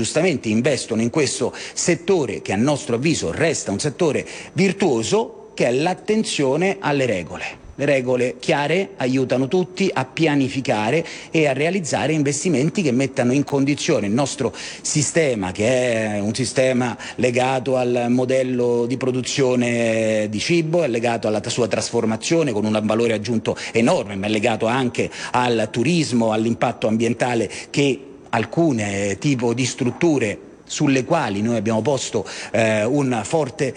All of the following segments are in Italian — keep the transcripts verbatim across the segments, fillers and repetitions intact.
giustamente investono in questo settore, che a nostro avviso resta un settore virtuoso, che è l'attenzione alle regole. Le regole chiare aiutano tutti a pianificare e a realizzare investimenti che mettano in condizione il nostro sistema, che è un sistema legato al modello di produzione di cibo, è legato alla sua trasformazione con un valore aggiunto enorme, ma è legato anche al turismo, all'impatto ambientale che alcune tipo di strutture sulle quali noi abbiamo posto eh, un forte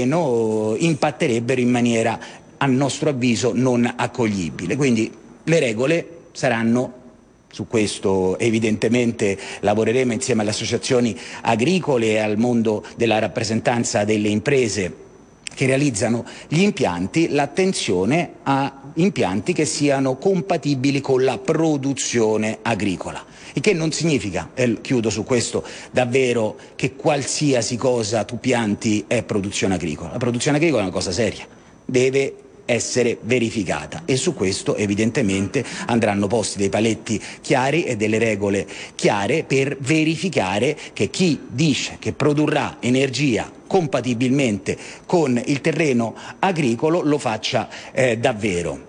freno impatterebbero in maniera, a nostro avviso, non accoglibile. Quindi le regole saranno, su questo evidentemente lavoreremo insieme alle associazioni agricole e al mondo della rappresentanza delle imprese che realizzano gli impianti, l'attenzione a impianti che siano compatibili con la produzione agricola. Il che non significa, e chiudo su questo davvero, che qualsiasi cosa tu pianti è produzione agricola. La produzione agricola è una cosa seria, deve essere verificata e su questo evidentemente andranno posti dei paletti chiari e delle regole chiare per verificare che chi dice che produrrà energia compatibilmente con il terreno agricolo lo faccia eh, davvero.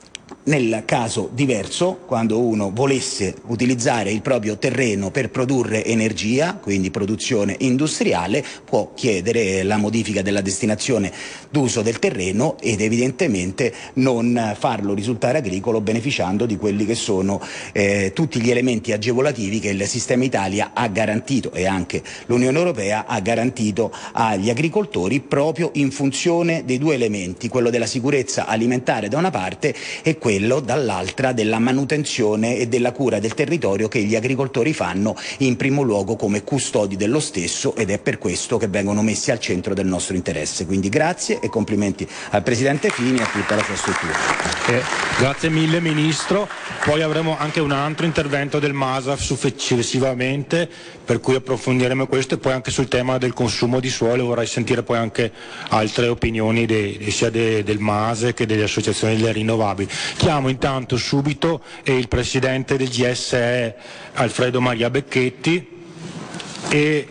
Nel caso diverso, quando uno volesse utilizzare il proprio terreno per produrre energia, quindi produzione industriale, può chiedere la modifica della destinazione d'uso del terreno ed evidentemente non farlo risultare agricolo, beneficiando di quelli che sono eh, tutti gli elementi agevolativi che il sistema Italia ha garantito e anche l'Unione Europea ha garantito agli agricoltori, proprio in funzione dei due elementi, quello della sicurezza alimentare da una parte e quello dall'altra della manutenzione e della cura del territorio che gli agricoltori fanno in primo luogo come custodi dello stesso, ed è per questo che vengono messi al centro del nostro interesse. Quindi grazie e complimenti al Presidente Fini e a tutta la sua struttura. Eh, grazie mille Ministro, poi avremo anche un altro intervento del MASAF successivamente, per cui approfondiremo questo, e poi anche sul tema del consumo di suolo vorrei sentire poi anche altre opinioni de, sia de, del MASE che delle associazioni delle rinnovabili. Chiamo intanto subito il Presidente del G S E Alfredo Maria Becchetti e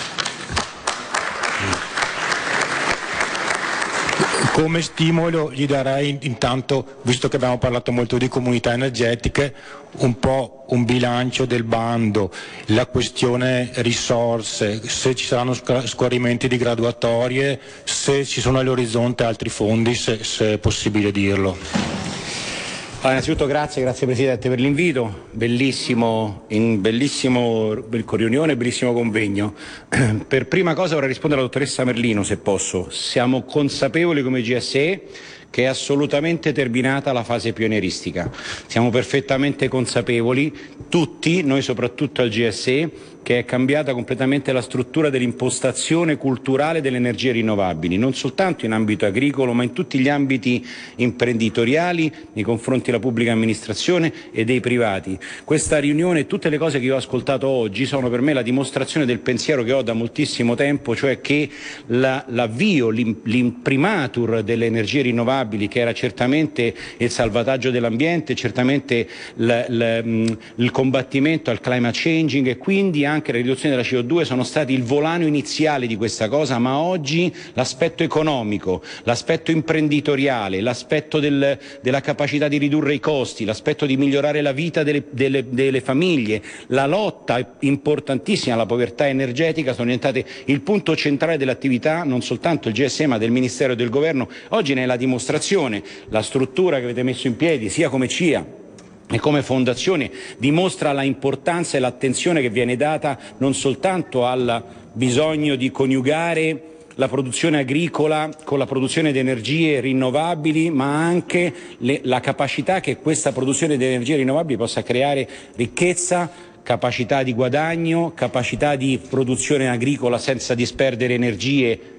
come stimolo gli darei intanto, visto che abbiamo parlato molto di comunità energetiche, un po' un bilancio del bando, la questione risorse, se ci saranno scorrimenti di graduatorie, se ci sono all'orizzonte altri fondi, se, se è possibile dirlo. Allora, innanzitutto grazie, grazie Presidente per l'invito, bellissimo, in bellissimo riunione, bellissimo convegno. Per prima cosa vorrei rispondere alla dottoressa Merlino, se posso. Siamo consapevoli come G S E che è assolutamente terminata la fase pionieristica. Siamo perfettamente consapevoli, tutti, noi soprattutto al G S E, che è cambiata completamente la struttura dell'impostazione culturale delle energie rinnovabili, non soltanto in ambito agricolo, ma in tutti gli ambiti imprenditoriali, nei confronti della pubblica amministrazione e dei privati. Questa riunione e tutte le cose che io ho ascoltato oggi sono per me la dimostrazione del pensiero che ho da moltissimo tempo, cioè che la, l'avvio, l'imprimatur delle energie rinnovabili, che era certamente il salvataggio dell'ambiente, certamente l, l, il combattimento al climate changing e quindi anche anche la riduzione della C O due sono stati il volano iniziale di questa cosa, ma oggi l'aspetto economico, l'aspetto imprenditoriale, l'aspetto del, della capacità di ridurre i costi, l'aspetto di migliorare la vita delle, delle, delle famiglie, la lotta importantissima alla povertà energetica sono diventate il punto centrale dell'attività non soltanto del G S E ma del Ministero e del Governo. Oggi ne è la dimostrazione, la struttura che avete messo in piedi sia come C I A e come fondazione dimostra la importanza e l'attenzione che viene data non soltanto al bisogno di coniugare la produzione agricola con la produzione di energie rinnovabili, ma anche le, la capacità che questa produzione di energie rinnovabili possa creare ricchezza, capacità di guadagno, capacità di produzione agricola senza disperdere energie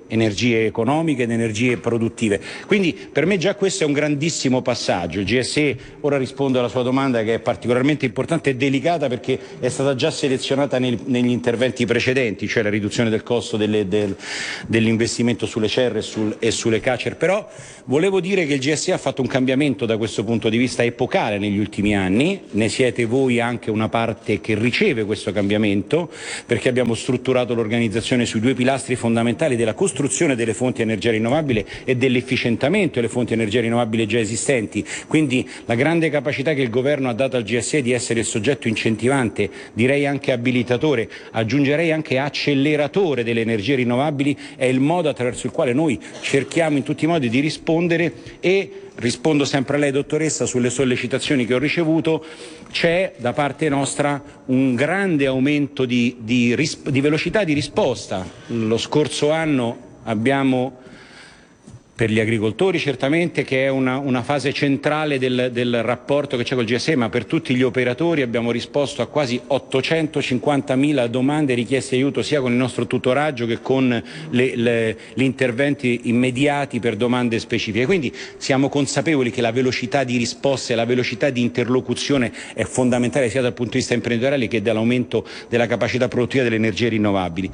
energie economiche ed energie produttive. Quindi per me già questo è un grandissimo passaggio. Il G S E, ora rispondo alla sua domanda che è particolarmente importante e delicata perché è stata già selezionata nel, negli interventi precedenti, cioè la riduzione del costo delle, del, dell'investimento sulle C E R e, sul, e sulle CACER, però volevo dire che il G S E ha fatto un cambiamento da questo punto di vista epocale negli ultimi anni, ne siete voi anche una parte che riceve questo cambiamento perché abbiamo strutturato l'organizzazione sui due pilastri fondamentali della costruzione delle fonti di energia rinnovabile e dell'efficientamento delle fonti di energia rinnovabile già esistenti, quindi la grande capacità che il governo ha dato al G S E di essere il soggetto incentivante, direi anche abilitatore, aggiungerei anche acceleratore delle energie rinnovabili, è il modo attraverso il quale noi cerchiamo in tutti i modi di rispondere e rispondo sempre a lei, dottoressa, sulle sollecitazioni che ho ricevuto. C'è da parte nostra un grande aumento di, di, di velocità di risposta. Lo scorso anno abbiamo, per gli agricoltori certamente, che è una, una fase centrale del, del rapporto che c'è col G S E, ma per tutti gli operatori abbiamo risposto a quasi ottocentocinquantamila domande e richieste di aiuto sia con il nostro tutoraggio che con le, le, gli interventi immediati per domande specifiche. Quindi siamo consapevoli che la velocità di risposta e la velocità di interlocuzione è fondamentale sia dal punto di vista imprenditoriale che dall'aumento della capacità produttiva delle energie rinnovabili.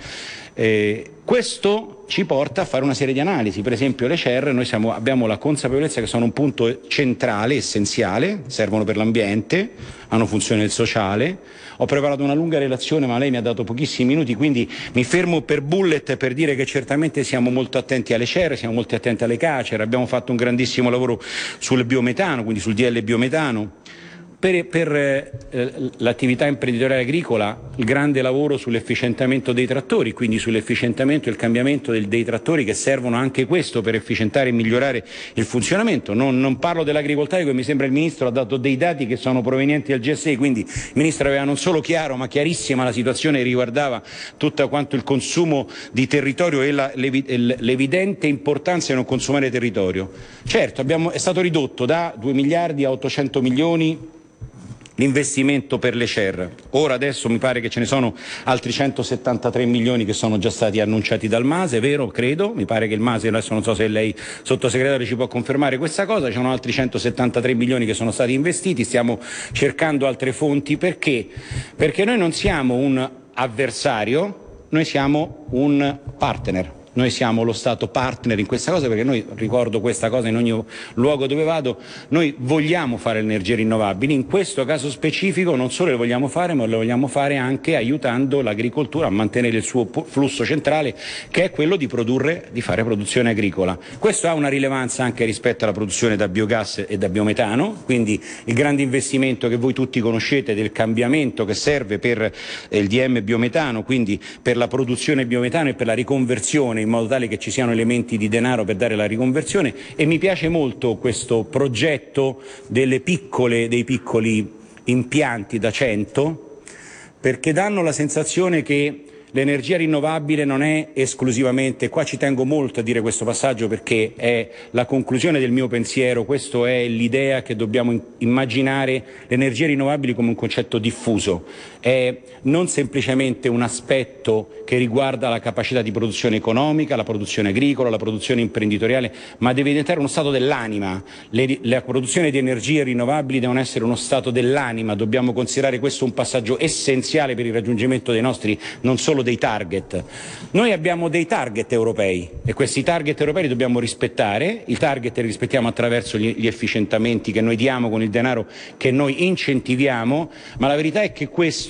Eh, questo ci porta a fare una serie di analisi, per esempio le C E R, noi siamo, abbiamo la consapevolezza che sono un punto centrale, essenziale, servono per l'ambiente, hanno funzione nel sociale. Ho preparato una lunga relazione ma lei mi ha dato pochissimi minuti, quindi mi fermo per bullet per dire che certamente siamo molto attenti alle C E R, siamo molto attenti alle CACER, abbiamo fatto un grandissimo lavoro sul biometano, quindi sul D L biometano. Per, per eh, l'attività imprenditoriale agricola, il grande lavoro sull'efficientamento dei trattori, quindi sull'efficientamento e il cambiamento del, dei trattori che servono anche questo per efficientare e migliorare il funzionamento. Non, non parlo dell'agrivoltaico, mi sembra il Ministro ha dato dei dati che sono provenienti dal G S E, quindi il Ministro aveva non solo chiaro ma chiarissima la situazione che riguardava tutto quanto il consumo di territorio e la, l'evidente importanza di non consumare territorio. Certo, abbiamo, è stato ridotto da due miliardi a ottocento milioni l'investimento per le C E R. Ora adesso mi pare che ce ne sono altri centosettantatré milioni che sono già stati annunciati dal MASE, vero? Credo, mi pare che il MASE, adesso non so se lei sottosegretario ci può confermare questa cosa, ci sono altri centosettantatré milioni che sono stati investiti, stiamo cercando altre fonti, perché? Perché noi non siamo un avversario, noi siamo un partner. Noi siamo lo Stato partner in questa cosa perché noi, ricordo questa cosa in ogni luogo dove vado, noi vogliamo fare le energie rinnovabili, in questo caso specifico non solo le vogliamo fare ma le vogliamo fare anche aiutando l'agricoltura a mantenere il suo flusso centrale che è quello di produrre, di fare produzione agricola. Questo ha una rilevanza anche rispetto alla produzione da biogas e da biometano, quindi il grande investimento che voi tutti conoscete del cambiamento che serve per il D M biometano, quindi per la produzione biometano e per la riconversione in modo tale che ci siano elementi di denaro per dare la riconversione, e mi piace molto questo progetto delle piccole, dei piccoli impianti da cento perché danno la sensazione che l'energia rinnovabile non è esclusivamente, qua ci tengo molto a dire questo passaggio perché è la conclusione del mio pensiero, questa è l'idea che dobbiamo immaginare le energie rinnovabili come un concetto diffuso, è non semplicemente un aspetto che riguarda la capacità di produzione economica, la produzione agricola, la produzione imprenditoriale, ma deve diventare uno stato dell'anima. Le, la produzione di energie rinnovabili deve essere uno stato dell'anima, dobbiamo considerare questo un passaggio essenziale per il raggiungimento dei nostri, non solo dei target. Noi abbiamo dei target europei e questi target europei li dobbiamo rispettare, il target li rispettiamo attraverso gli, gli efficientamenti che noi diamo con il denaro che noi incentiviamo, ma la verità è che questo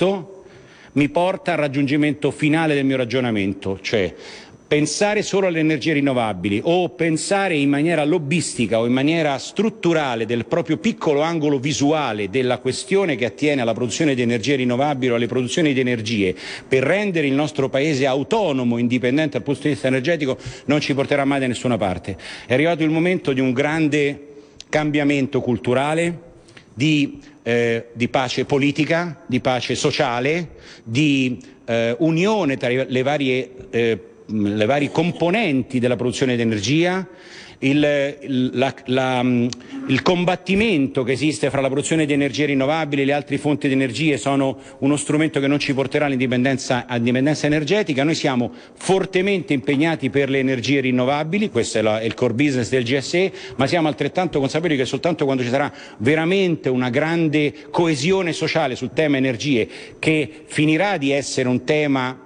mi porta al raggiungimento finale del mio ragionamento, cioè pensare solo alle energie rinnovabili o pensare in maniera lobbistica o in maniera strutturale del proprio piccolo angolo visuale della questione che attiene alla produzione di energie rinnovabili o alle produzioni di energie per rendere il nostro paese autonomo, indipendente dal punto di vista energetico, non ci porterà mai da nessuna parte. È arrivato il momento di un grande cambiamento culturale, di, eh, di pace politica, di pace sociale, di eh, unione tra le varie eh, le varie componenti della produzione di energia il, il, la, la, il combattimento che esiste fra la produzione di energie rinnovabili e le altre fonti di energie sono uno strumento che non ci porterà all'indipendenza, all'indipendenza energetica. Noi siamo fortemente impegnati per le energie rinnovabili, questo è, la, è il core business del G S E, ma siamo altrettanto consapevoli che soltanto quando ci sarà veramente una grande coesione sociale sul tema energie, che finirà di essere un tema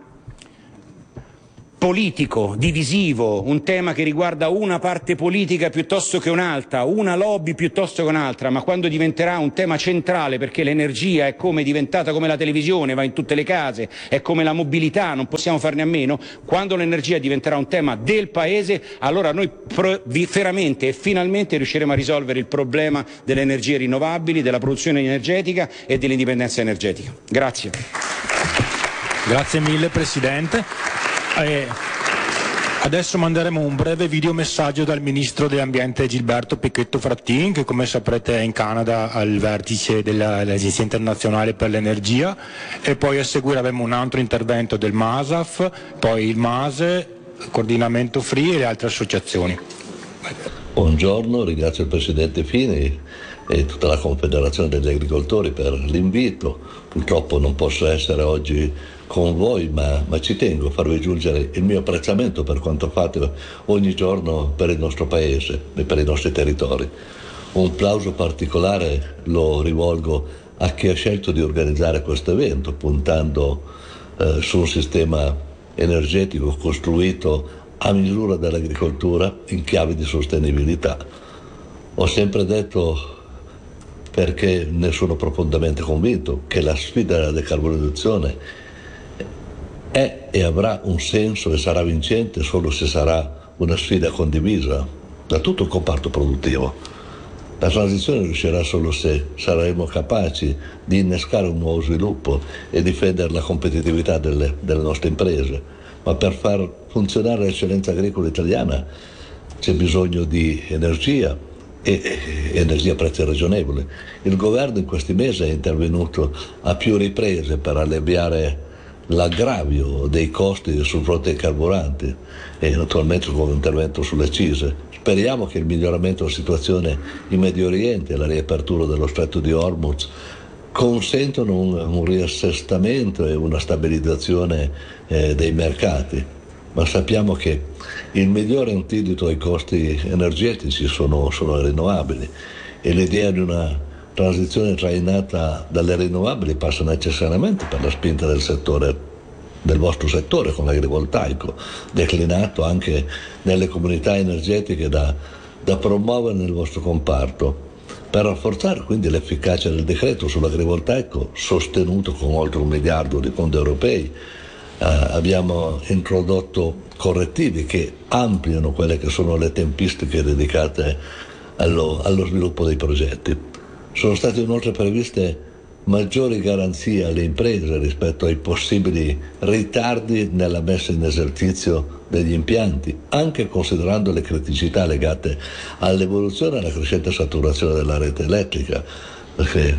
politico, divisivo, un tema che riguarda una parte politica piuttosto che un'altra, una lobby piuttosto che un'altra, ma quando diventerà un tema centrale, perché l'energia è come è diventata come la televisione, va in tutte le case, è come la mobilità, non possiamo farne a meno, quando l'energia diventerà un tema del Paese, allora noi veramente e finalmente riusciremo a risolvere il problema delle energie rinnovabili, della produzione energetica e dell'indipendenza energetica. Grazie. Grazie mille Presidente. Eh, adesso manderemo un breve videomessaggio dal Ministro dell'Ambiente Gilberto Pichetto Frattin, che come saprete è in Canada al vertice dell'Agenzia Internazionale per l'Energia, e poi a seguire avremo un altro intervento del MASAF, poi il MASE, il Coordinamento Free e le altre associazioni. Buongiorno, ringrazio il Presidente Fini e tutta la Confederazione degli Agricoltori per l'invito. Purtroppo non posso essere oggi con voi, ma, ma ci tengo a farvi giungere il mio apprezzamento per quanto fate ogni giorno per il nostro Paese e per i nostri territori. Un plauso particolare lo rivolgo a chi ha scelto di organizzare questo evento, puntando eh, su un sistema energetico costruito a misura dell'agricoltura in chiave di sostenibilità. Ho sempre detto, perché ne sono profondamente convinto, che la sfida della decarbonizzazione è e avrà un senso e sarà vincente solo se sarà una sfida condivisa da tutto il comparto produttivo. La transizione riuscirà solo se saremo capaci di innescare un nuovo sviluppo e difendere la competitività delle, delle nostre imprese, ma per far funzionare l'eccellenza agricola italiana c'è bisogno di energia e, e energia a prezzi ragionevoli. Il governo in questi mesi è intervenuto a più riprese per alleviare l'aggravio dei costi sul fronte ai carburanti e naturalmente con un intervento sulle accise. Speriamo che il miglioramento della situazione in Medio Oriente e la riapertura dello stretto di Hormuz consentono un, un riassestamento e una stabilizzazione eh, dei mercati, ma sappiamo che il migliore antidoto ai costi energetici sono, sono le rinnovabili, e l'idea di una transizione trainata dalle rinnovabili passa necessariamente per la spinta del settore, del vostro settore, con l'agrivoltaico, declinato anche nelle comunità energetiche da, da promuovere nel vostro comparto, per rafforzare quindi l'efficacia del decreto sull'agrivoltaico, sostenuto con oltre un miliardo di fondi europei. Eh, abbiamo introdotto correttivi che ampliano quelle che sono le tempistiche dedicate allo, allo sviluppo dei progetti. Sono state inoltre previste maggiori garanzie alle imprese rispetto ai possibili ritardi nella messa in esercizio degli impianti, anche considerando le criticità legate all'evoluzione e alla crescente saturazione della rete elettrica, perché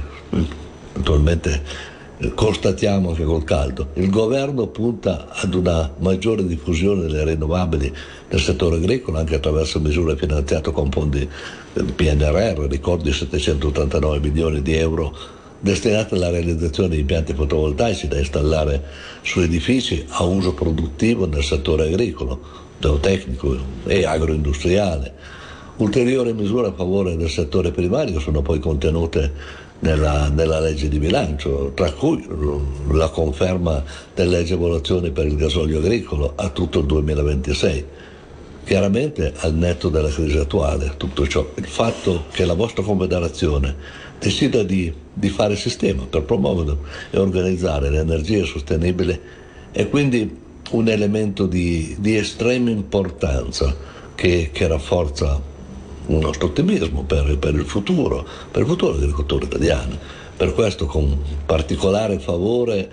naturalmente constatiamo che col caldo il governo punta ad una maggiore diffusione delle rinnovabili nel settore agricolo, anche attraverso misure finanziate con fondi del P N R R, ricordi settecentottantanove milioni di euro destinati alla realizzazione di impianti fotovoltaici da installare su edifici a uso produttivo nel settore agricolo, zootecnico e agroindustriale. Ulteriori misure a favore del settore primario sono poi contenute Nella, nella legge di bilancio, tra cui la conferma delle agevolazioni per il gasolio agricolo a tutto il duemilaventisei. Chiaramente, al netto della crisi attuale, tutto ciò, il fatto che la vostra Confederazione decida di, di fare sistema per promuovere e organizzare l'energia sostenibile è quindi un elemento di, di estrema importanza che, che rafforza un nostro ottimismo per, per il futuro, per il futuro dell'agricoltura italiana. Per questo, con particolare favore,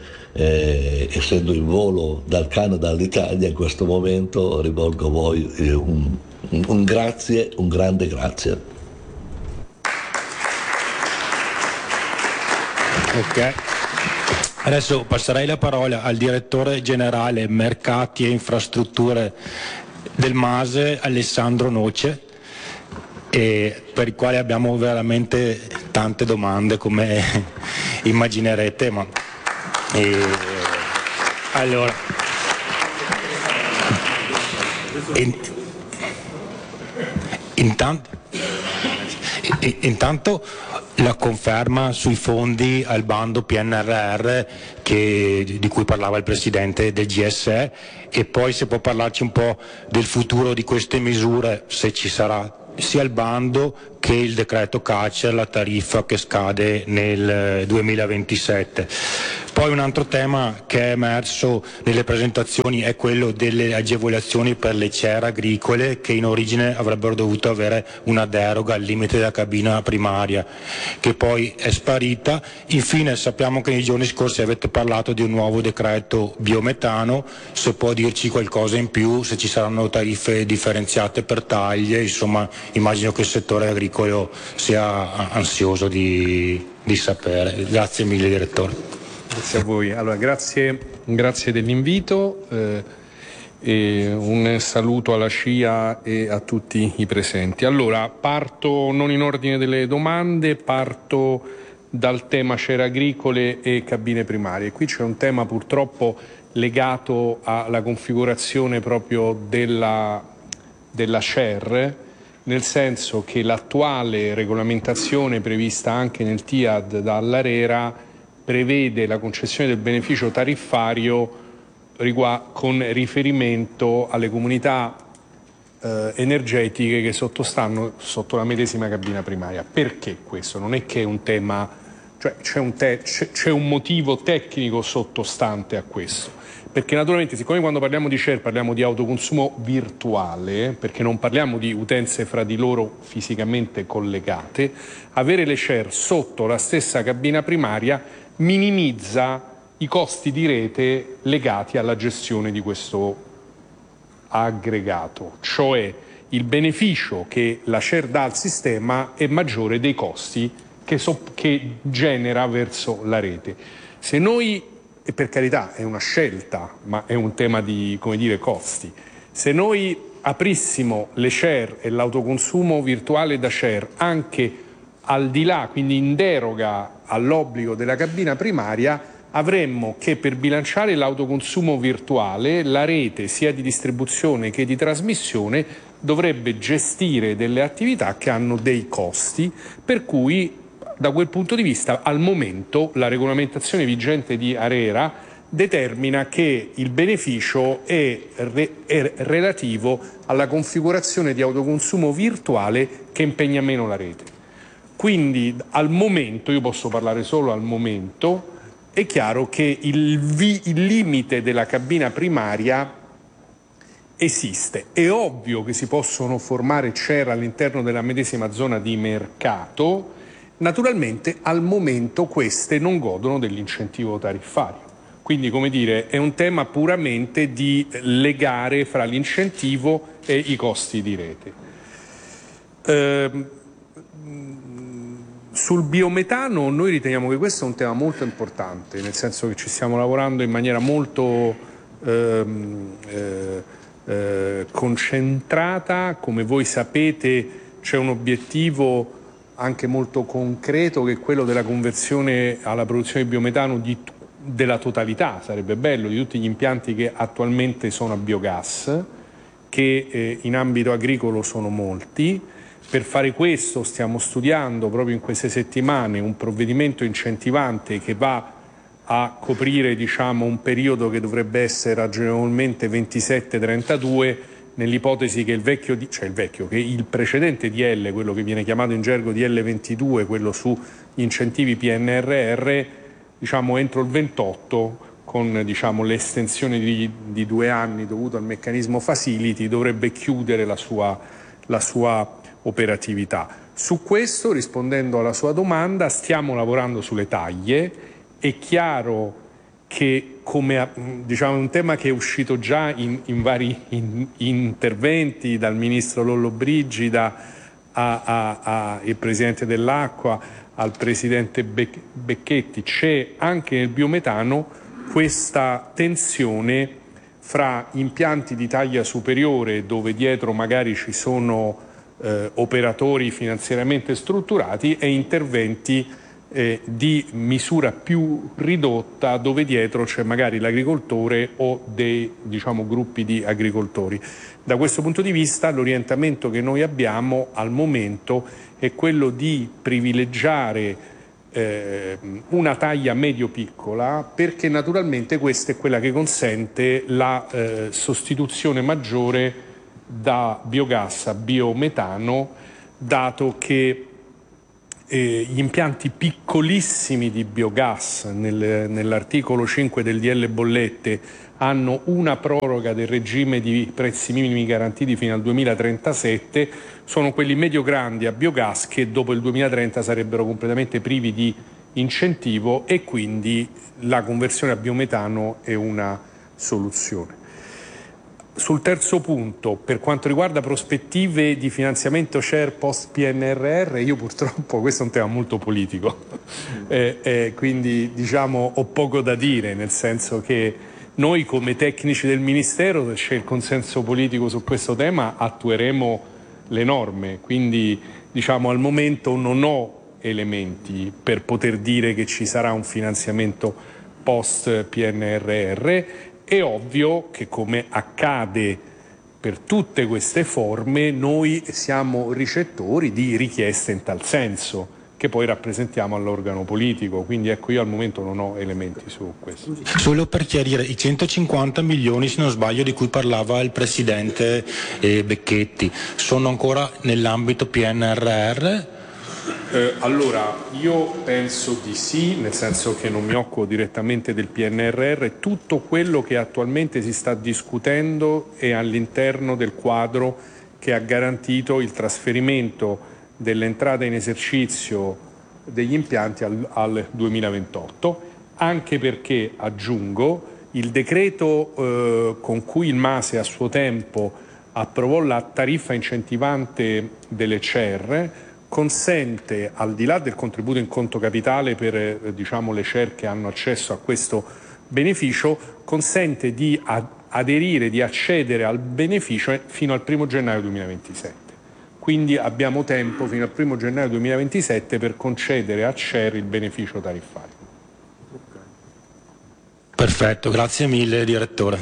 eh, essendo in volo dal Canada all'Italia in questo momento, rivolgo a voi eh, un, un, un grazie, un grande grazie. Ok. Adesso passerei la parola al direttore generale mercati e infrastrutture del MASE, Alessandro Noce, e per i quali abbiamo veramente tante domande, come immaginerete. Ma e, allora in, intanto, intanto la conferma sui fondi al bando P N R R che, di cui parlava il presidente del G S E, e poi se può parlarci un po' del futuro di queste misure, se ci sarà sia il bando che il decreto Cacer, la tariffa che scade nel duemilaventisette. Poi un altro tema che è emerso nelle presentazioni è quello delle agevolazioni per le C E R agricole, che in origine avrebbero dovuto avere una deroga al limite della cabina primaria, che poi è sparita. Infine sappiamo che nei giorni scorsi avete parlato di un nuovo decreto biometano, se può dirci qualcosa in più, se ci saranno tariffe differenziate per taglie, insomma immagino che il settore agricolo sia ansioso di, di sapere. Grazie mille direttore. Grazie a voi. Allora, grazie, grazie dell'invito, eh, e un saluto alla C I A e a tutti i presenti. Allora, parto non in ordine delle domande, parto dal tema C E R agricole e cabine primarie. Qui c'è un tema purtroppo legato alla configurazione proprio della, della C E R, nel senso che l'attuale regolamentazione prevista anche nel T I A D dall'ARERA prevede la concessione del beneficio tariffario con riferimento alle comunità eh, energetiche che sottostanno sotto la medesima cabina primaria. Perché questo? Non è che è un tema, cioè c'è un, te, c'è, c'è un motivo tecnico sottostante a questo. Perché naturalmente, siccome quando parliamo di C E R parliamo di autoconsumo virtuale, perché non parliamo di utenze fra di loro fisicamente collegate, avere le C E R sotto la stessa cabina primaria minimizza i costi di rete legati alla gestione di questo aggregato, cioè il beneficio che la C E R dà al sistema è maggiore dei costi che, so, che genera verso la rete. Se noi, e per carità è una scelta, ma è un tema di, come dire, costi, se noi aprissimo le C E R e l'autoconsumo virtuale da C E R anche al di là, quindi in deroga all'obbligo della cabina primaria, avremmo che per bilanciare l'autoconsumo virtuale la rete sia di distribuzione che di trasmissione dovrebbe gestire delle attività che hanno dei costi, per cui da quel punto di vista al momento la regolamentazione vigente di ARERA determina che il beneficio è, re, è relativo alla configurazione di autoconsumo virtuale che impegna meno la rete. Quindi al momento, io posso parlare solo al momento, è chiaro che il, vi, il limite della cabina primaria esiste. È ovvio che si possono formare C E R all'interno della medesima zona di mercato, naturalmente al momento queste non godono dell'incentivo tariffario. Quindi, come dire, è un tema puramente di legare fra l'incentivo e i costi di rete. Ehm, Sul biometano noi riteniamo che questo è un tema molto importante, nel senso che ci stiamo lavorando in maniera molto ehm, eh, eh, concentrata. Come voi sapete c'è un obiettivo anche molto concreto che è quello della conversione alla produzione di biometano di, della totalità, sarebbe bello, di tutti gli impianti che attualmente sono a biogas, che eh, in ambito agricolo sono molti. Per fare questo stiamo studiando proprio in queste settimane un provvedimento incentivante che va a coprire, diciamo, un periodo che dovrebbe essere ragionevolmente ventisette trentadue, nell'ipotesi che il vecchio, cioè il vecchio, che il precedente D L, quello che viene chiamato in gergo D L ventidue, quello sugli incentivi P N R R, diciamo entro il ventotto, con diciamo l'estensione di, di due anni dovuto al meccanismo facility, dovrebbe chiudere la sua, la sua operatività. Su questo, rispondendo alla sua domanda, stiamo lavorando sulle taglie. È chiaro che, come diciamo, è un tema che è uscito già in, in vari in, interventi, dal ministro Lollobrigida al presidente dell'Acqua, al presidente Bec- Becchetti. C'è anche nel biometano questa tensione fra impianti di taglia superiore, dove dietro magari ci sono eh, operatori finanziariamente strutturati e interventi eh, di misura più ridotta dove dietro c'è magari l'agricoltore o dei, diciamo, gruppi di agricoltori. Da questo punto di vista l'orientamento che noi abbiamo al momento è quello di privilegiare eh, una taglia medio-piccola, perché naturalmente questa è quella che consente la eh, sostituzione maggiore da biogas a biometano, dato che eh, gli impianti piccolissimi di biogas nel, nell'articolo cinque del D L Bollette hanno una proroga del regime di prezzi minimi garantiti fino al duemilatrentasette, sono quelli medio-grandi a biogas che dopo il duemilatrenta sarebbero completamente privi di incentivo e quindi la conversione a biometano è una soluzione. Sul terzo punto, per quanto riguarda prospettive di finanziamento C E R post P N R R, io purtroppo, questo è un tema molto politico, eh, eh, quindi diciamo ho poco da dire, nel senso che noi come tecnici del Ministero, se c'è il consenso politico su questo tema, attueremo le norme, quindi diciamo al momento non ho elementi per poter dire che ci sarà un finanziamento post P N R R. È ovvio che, come accade per tutte queste forme, noi siamo ricettori di richieste in tal senso, che poi rappresentiamo all'organo politico, quindi ecco, io al momento non ho elementi su questo. Solo per chiarire, i centocinquanta milioni, se non sbaglio, di cui parlava il Presidente eh, Becchetti, sono ancora nell'ambito P N R R? Eh, allora, io penso di sì, nel senso che non mi occupo direttamente del P N R R, tutto quello che attualmente si sta discutendo è all'interno del quadro che ha garantito il trasferimento dell'entrata in esercizio degli impianti al, al duemilaventotto, anche perché, aggiungo, il decreto eh, con cui il MASE a suo tempo approvò la tariffa incentivante delle C E R consente, al di là del contributo in conto capitale per eh, diciamo, le C E R che hanno accesso a questo beneficio, consente di ad- aderire, di accedere al beneficio fino al primo gennaio duemilaventisette. Quindi abbiamo tempo fino al primo gennaio duemilaventisette per concedere a C E R il beneficio tariffario. Perfetto, grazie mille Direttore.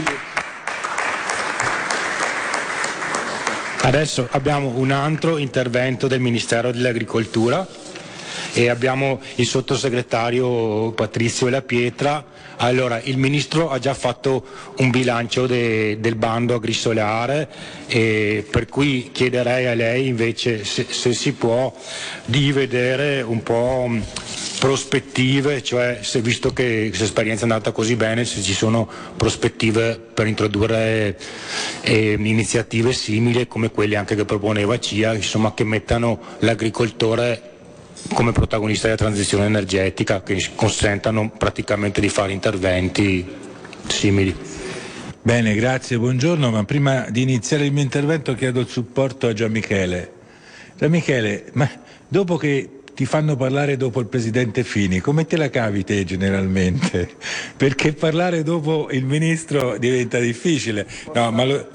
Adesso abbiamo un altro intervento del Ministero dell'Agricoltura e abbiamo il sottosegretario Patrizio La Pietra. Allora, il Ministro ha già fatto un bilancio de, del bando agrisolare, e per cui chiederei a lei invece se, se si può di vedere un po' prospettive, cioè se, visto che questa esperienza è andata così bene, se ci sono prospettive per introdurre eh, iniziative simili come quelle anche che proponeva C I A, insomma, che mettano l'agricoltore come protagonista della transizione energetica, che consentano praticamente di fare interventi simili. Bene, grazie, buongiorno, ma prima di iniziare il mio intervento chiedo il supporto a Gianmichele. Gianmichele, ma dopo che ti fanno parlare dopo il Presidente Fini, come te la cavi te generalmente? Perché parlare dopo il Ministro diventa difficile. No, ma lo...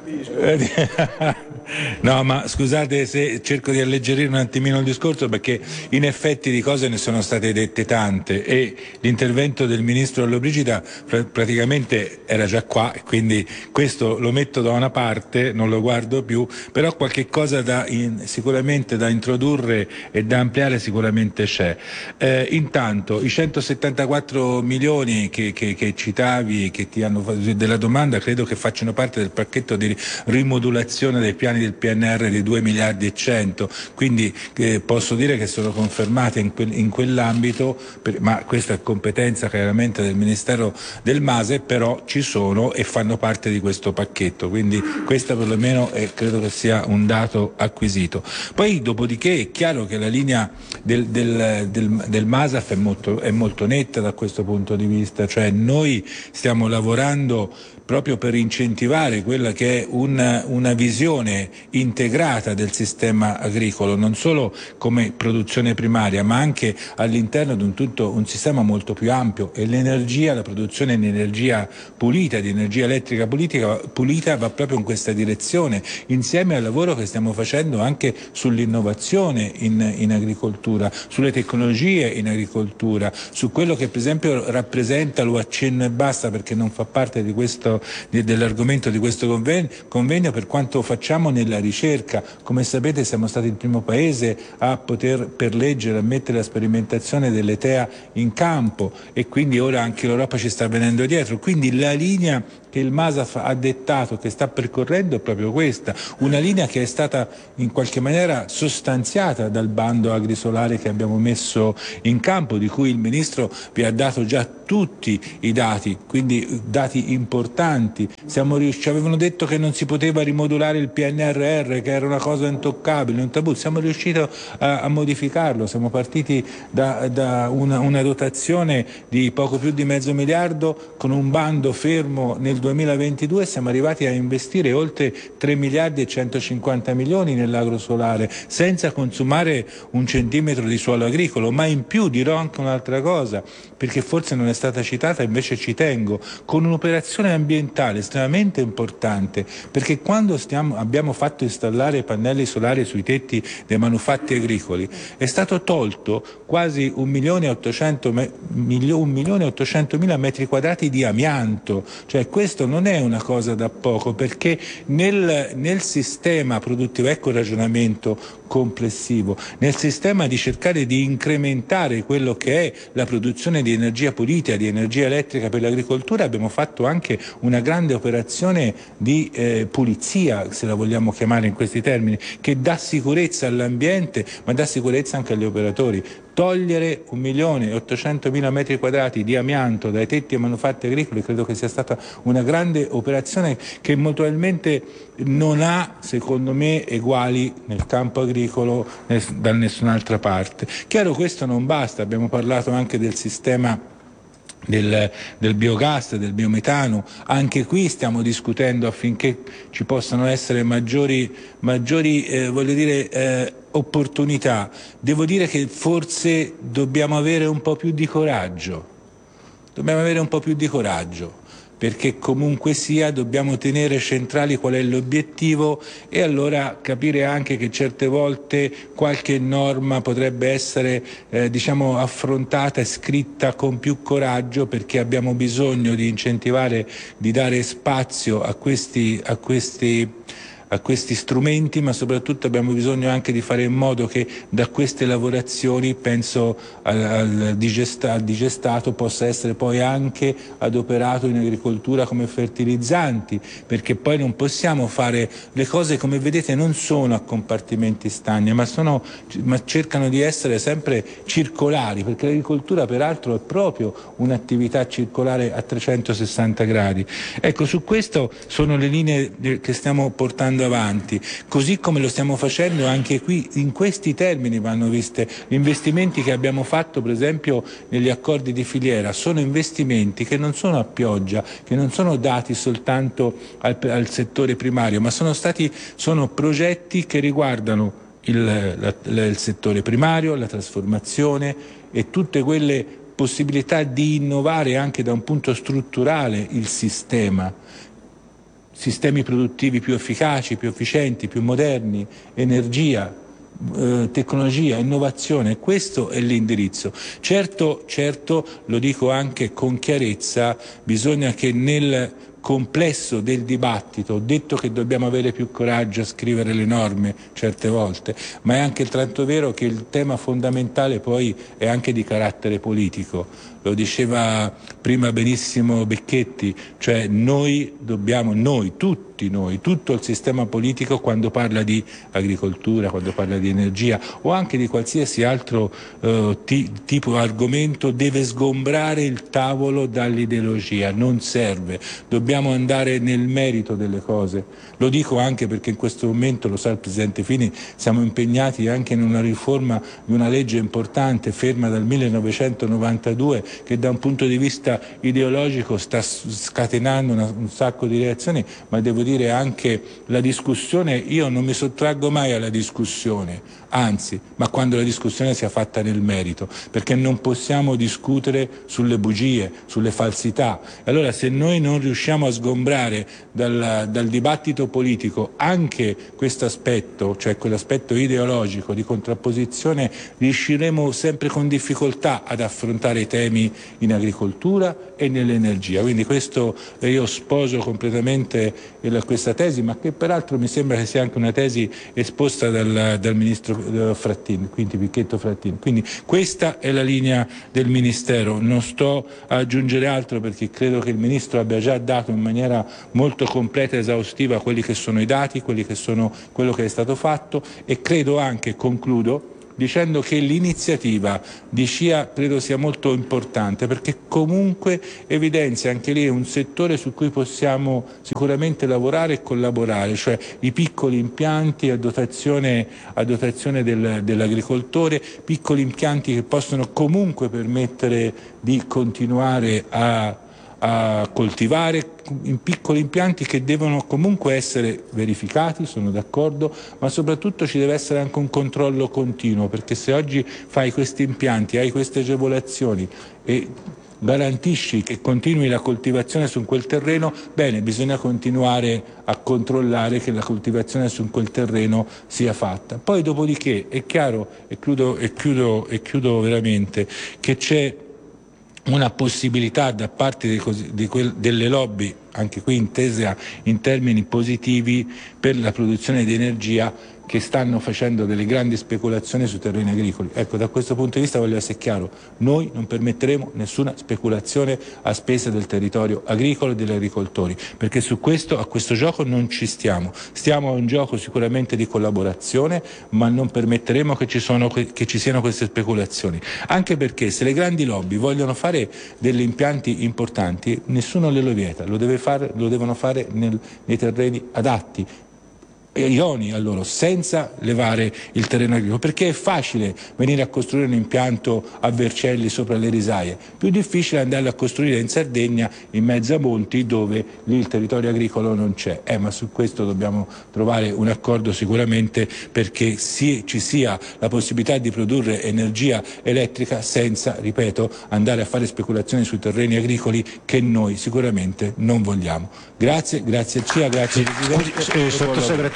No, ma scusate se cerco di alleggerire un attimino il discorso, perché in effetti di cose ne sono state dette tante e l'intervento del Ministro Lollobrigida pr- praticamente era già qua, e quindi questo lo metto da una parte, non lo guardo più, però qualche cosa da in, sicuramente da introdurre e da ampliare sicuramente c'è. Eh, intanto i centosettantaquattro milioni che, che, che citavi, che ti hanno fatto della domanda, credo che facciano parte del pacchetto di rimodulazione dei piani del P N R di due miliardi e cento, quindi eh, posso dire che sono confermate in, quel, in quell'ambito, per, ma questa è competenza chiaramente del Ministero del MASE, però ci sono e fanno parte di questo pacchetto, quindi questo perlomeno è, credo che sia un dato acquisito. Poi dopodiché è chiaro che la linea del, del, del, del MASAF è molto, è molto netta da questo punto di vista, cioè noi stiamo lavorando proprio per incentivare quella che è una, una visione integrata del sistema agricolo, non solo come produzione primaria, ma anche all'interno di un tutto un sistema molto più ampio. E l'energia, la produzione di energia pulita, di energia elettrica pulita, pulita va proprio in questa direzione, insieme al lavoro che stiamo facendo anche sull'innovazione in, in agricoltura, sulle tecnologie in agricoltura, su quello che per esempio rappresenta, lo accenno e basta perché non fa parte di questo, di, dell'argomento di questo convegno, convegno, per quanto facciamo nella ricerca. Come sapete siamo stati il primo paese a poter per legge ammettere la sperimentazione dell'E T E A in campo, e quindi ora anche l'Europa ci sta venendo dietro. Quindi la linea che il MASAF ha dettato, che sta percorrendo, è proprio questa, una linea che è stata in qualche maniera sostanziata dal bando agrisolare che abbiamo messo in campo, di cui il Ministro vi ha dato già tutti i dati, quindi dati importanti. Siamo riusciti, avevano detto che non si poteva rimodulare il P N R R, che era una cosa intoccabile, un tabù, siamo riusciti a, a modificarlo, siamo partiti da, da una, una dotazione di poco più di mezzo miliardo con un bando fermo nel duemilaventidue, siamo arrivati a investire oltre tre miliardi e centocinquanta milioni nell'agrosolare senza consumare un centimetro di suolo agricolo. Ma in più dirò anche un'altra cosa, perché forse non è stata citata, invece ci tengo, con un'operazione ambientale estremamente importante, perché quando stiamo, abbiamo fatto installare pannelli solari sui tetti dei manufatti agricoli è stato tolto quasi un milione e ottocentomila metri quadrati di amianto. Cioè questo non è una cosa da poco, perché nel, nel sistema produttivo, ecco il ragionamento complessivo, nel sistema di cercare di incrementare quello che è la produzione di energia pulita, di energia elettrica per l'agricoltura, abbiamo fatto anche una grande operazione di eh, pulizia, se la vogliamo chiamare in questi termini, che dà sicurezza all'ambiente ma dà sicurezza anche agli operatori. Togliere un milione e ottocentomila metri quadrati di amianto dai tetti e manufatti agricoli credo che sia stata una grande operazione che molto probabilmente non ha, secondo me, eguali nel campo agricolo da nessun'altra parte. Chiaro, questo non basta, abbiamo parlato anche del sistema Del, del biogas, del biometano. Anche qui stiamo discutendo affinché ci possano essere maggiori, maggiori eh, voglio dire, eh, opportunità. Devo dire che forse dobbiamo avere un po' più di coraggio, dobbiamo avere un po' più di coraggio, perché comunque sia dobbiamo tenere centrali qual è l'obiettivo, e allora capire anche che certe volte qualche norma potrebbe essere eh, diciamo affrontata e scritta con più coraggio, perché abbiamo bisogno di incentivare, di dare spazio a questi, a questi a questi strumenti, ma soprattutto abbiamo bisogno anche di fare in modo che da queste lavorazioni, penso al, al, digesta, al digestato, possa essere poi anche adoperato in agricoltura come fertilizzanti, perché poi non possiamo fare le cose, come vedete, non sono a compartimenti stagni, ma, sono, ma cercano di essere sempre circolari, perché l'agricoltura peraltro è proprio un'attività circolare a trecentosessanta gradi. Ecco, su questo sono le linee che stiamo portando avanti, così come lo stiamo facendo anche qui. In questi termini vanno viste gli investimenti che abbiamo fatto, per esempio negli accordi di filiera. Sono investimenti che non sono a pioggia, che non sono dati soltanto al, al settore primario, ma sono stati sono progetti che riguardano il, la, il settore primario, la trasformazione e tutte quelle possibilità di innovare anche da un punto strutturale il sistema. Sistemi produttivi più efficaci, più efficienti, più moderni, energia, eh, tecnologia, innovazione, questo è l'indirizzo. Certo, certo, lo dico anche con chiarezza, bisogna che nel complesso del dibattito, ho detto che dobbiamo avere più coraggio a scrivere le norme certe volte, ma è anche tanto vero che il tema fondamentale poi è anche di carattere politico. Lo diceva prima benissimo Becchetti, cioè noi dobbiamo, noi, tutti noi, tutto il sistema politico, quando parla di agricoltura, quando parla di energia o anche di qualsiasi altro eh, ti, tipo argomento, deve sgombrare il tavolo dall'ideologia, non serve, dobbiamo andare nel merito delle cose. Lo dico anche perché in questo momento, lo sa il Presidente Fini, siamo impegnati anche in una riforma di una legge importante ferma dal millenovecentonovantadue che da un punto di vista ideologico sta scatenando una, un sacco di reazioni, ma devo dire anche la discussione, io non mi sottraggo mai alla discussione, anzi, ma quando la discussione sia fatta nel merito, perché non possiamo discutere sulle bugie, sulle falsità. Allora se noi non riusciamo a sgombrare dal, dal dibattito politico anche questo aspetto, cioè quell'aspetto ideologico di contrapposizione, riusciremo sempre con difficoltà ad affrontare i temi in agricoltura e nell'energia. Quindi questo io sposo completamente il, questa tesi, ma che peraltro mi sembra che sia anche una tesi esposta dal, dal ministro Frattini, quindi Pichetto Frattini. Quindi questa è la linea del Ministero, non sto a aggiungere altro perché credo che il Ministro abbia già dato in maniera molto completa e esaustiva quelli che sono i dati, quelli che sono quello che è stato fatto, e credo anche, concludo, dicendo che l'iniziativa di C I A credo sia molto importante perché comunque evidenzia anche lì un settore su cui possiamo sicuramente lavorare e collaborare, cioè i piccoli impianti a dotazione, a dotazione del, dell'agricoltore, piccoli impianti che possono comunque permettere di continuare a a coltivare, in piccoli impianti che devono comunque essere verificati, sono d'accordo, ma soprattutto ci deve essere anche un controllo continuo, perché se oggi fai questi impianti, hai queste agevolazioni e garantisci che continui la coltivazione su quel terreno, bene, bisogna continuare a controllare che la coltivazione su quel terreno sia fatta. Poi dopodiché è chiaro, e chiudo, e chiudo, e chiudo veramente, che c'è una possibilità da parte di, di quel, delle lobby, anche qui intesa in termini positivi, per la produzione di energia, che stanno facendo delle grandi speculazioni sui terreni agricoli. Ecco, da questo punto di vista voglio essere chiaro, noi non permetteremo nessuna speculazione a spese del territorio agricolo e degli agricoltori, perché su questo, a questo gioco non ci stiamo. Stiamo a un gioco sicuramente di collaborazione, ma non permetteremo che ci, sono, che ci siano queste speculazioni. Anche perché se le grandi lobby vogliono fare degli impianti importanti, nessuno le lo vieta, lo, deve fare, lo devono fare nel, nei terreni adatti, idonei a loro, senza levare il terreno agricolo, perché è facile venire a costruire un impianto a Vercelli sopra le risaie, più difficile andarlo a costruire in Sardegna in mezzo a monti dove lì il territorio agricolo non c'è, eh, ma su questo dobbiamo trovare un accordo sicuramente, perché si, ci sia la possibilità di produrre energia elettrica senza, ripeto, andare a fare speculazioni sui terreni agricoli che noi sicuramente non vogliamo. Grazie, grazie al C I A, grazie sì, Presidente. eh, Sottosegretario,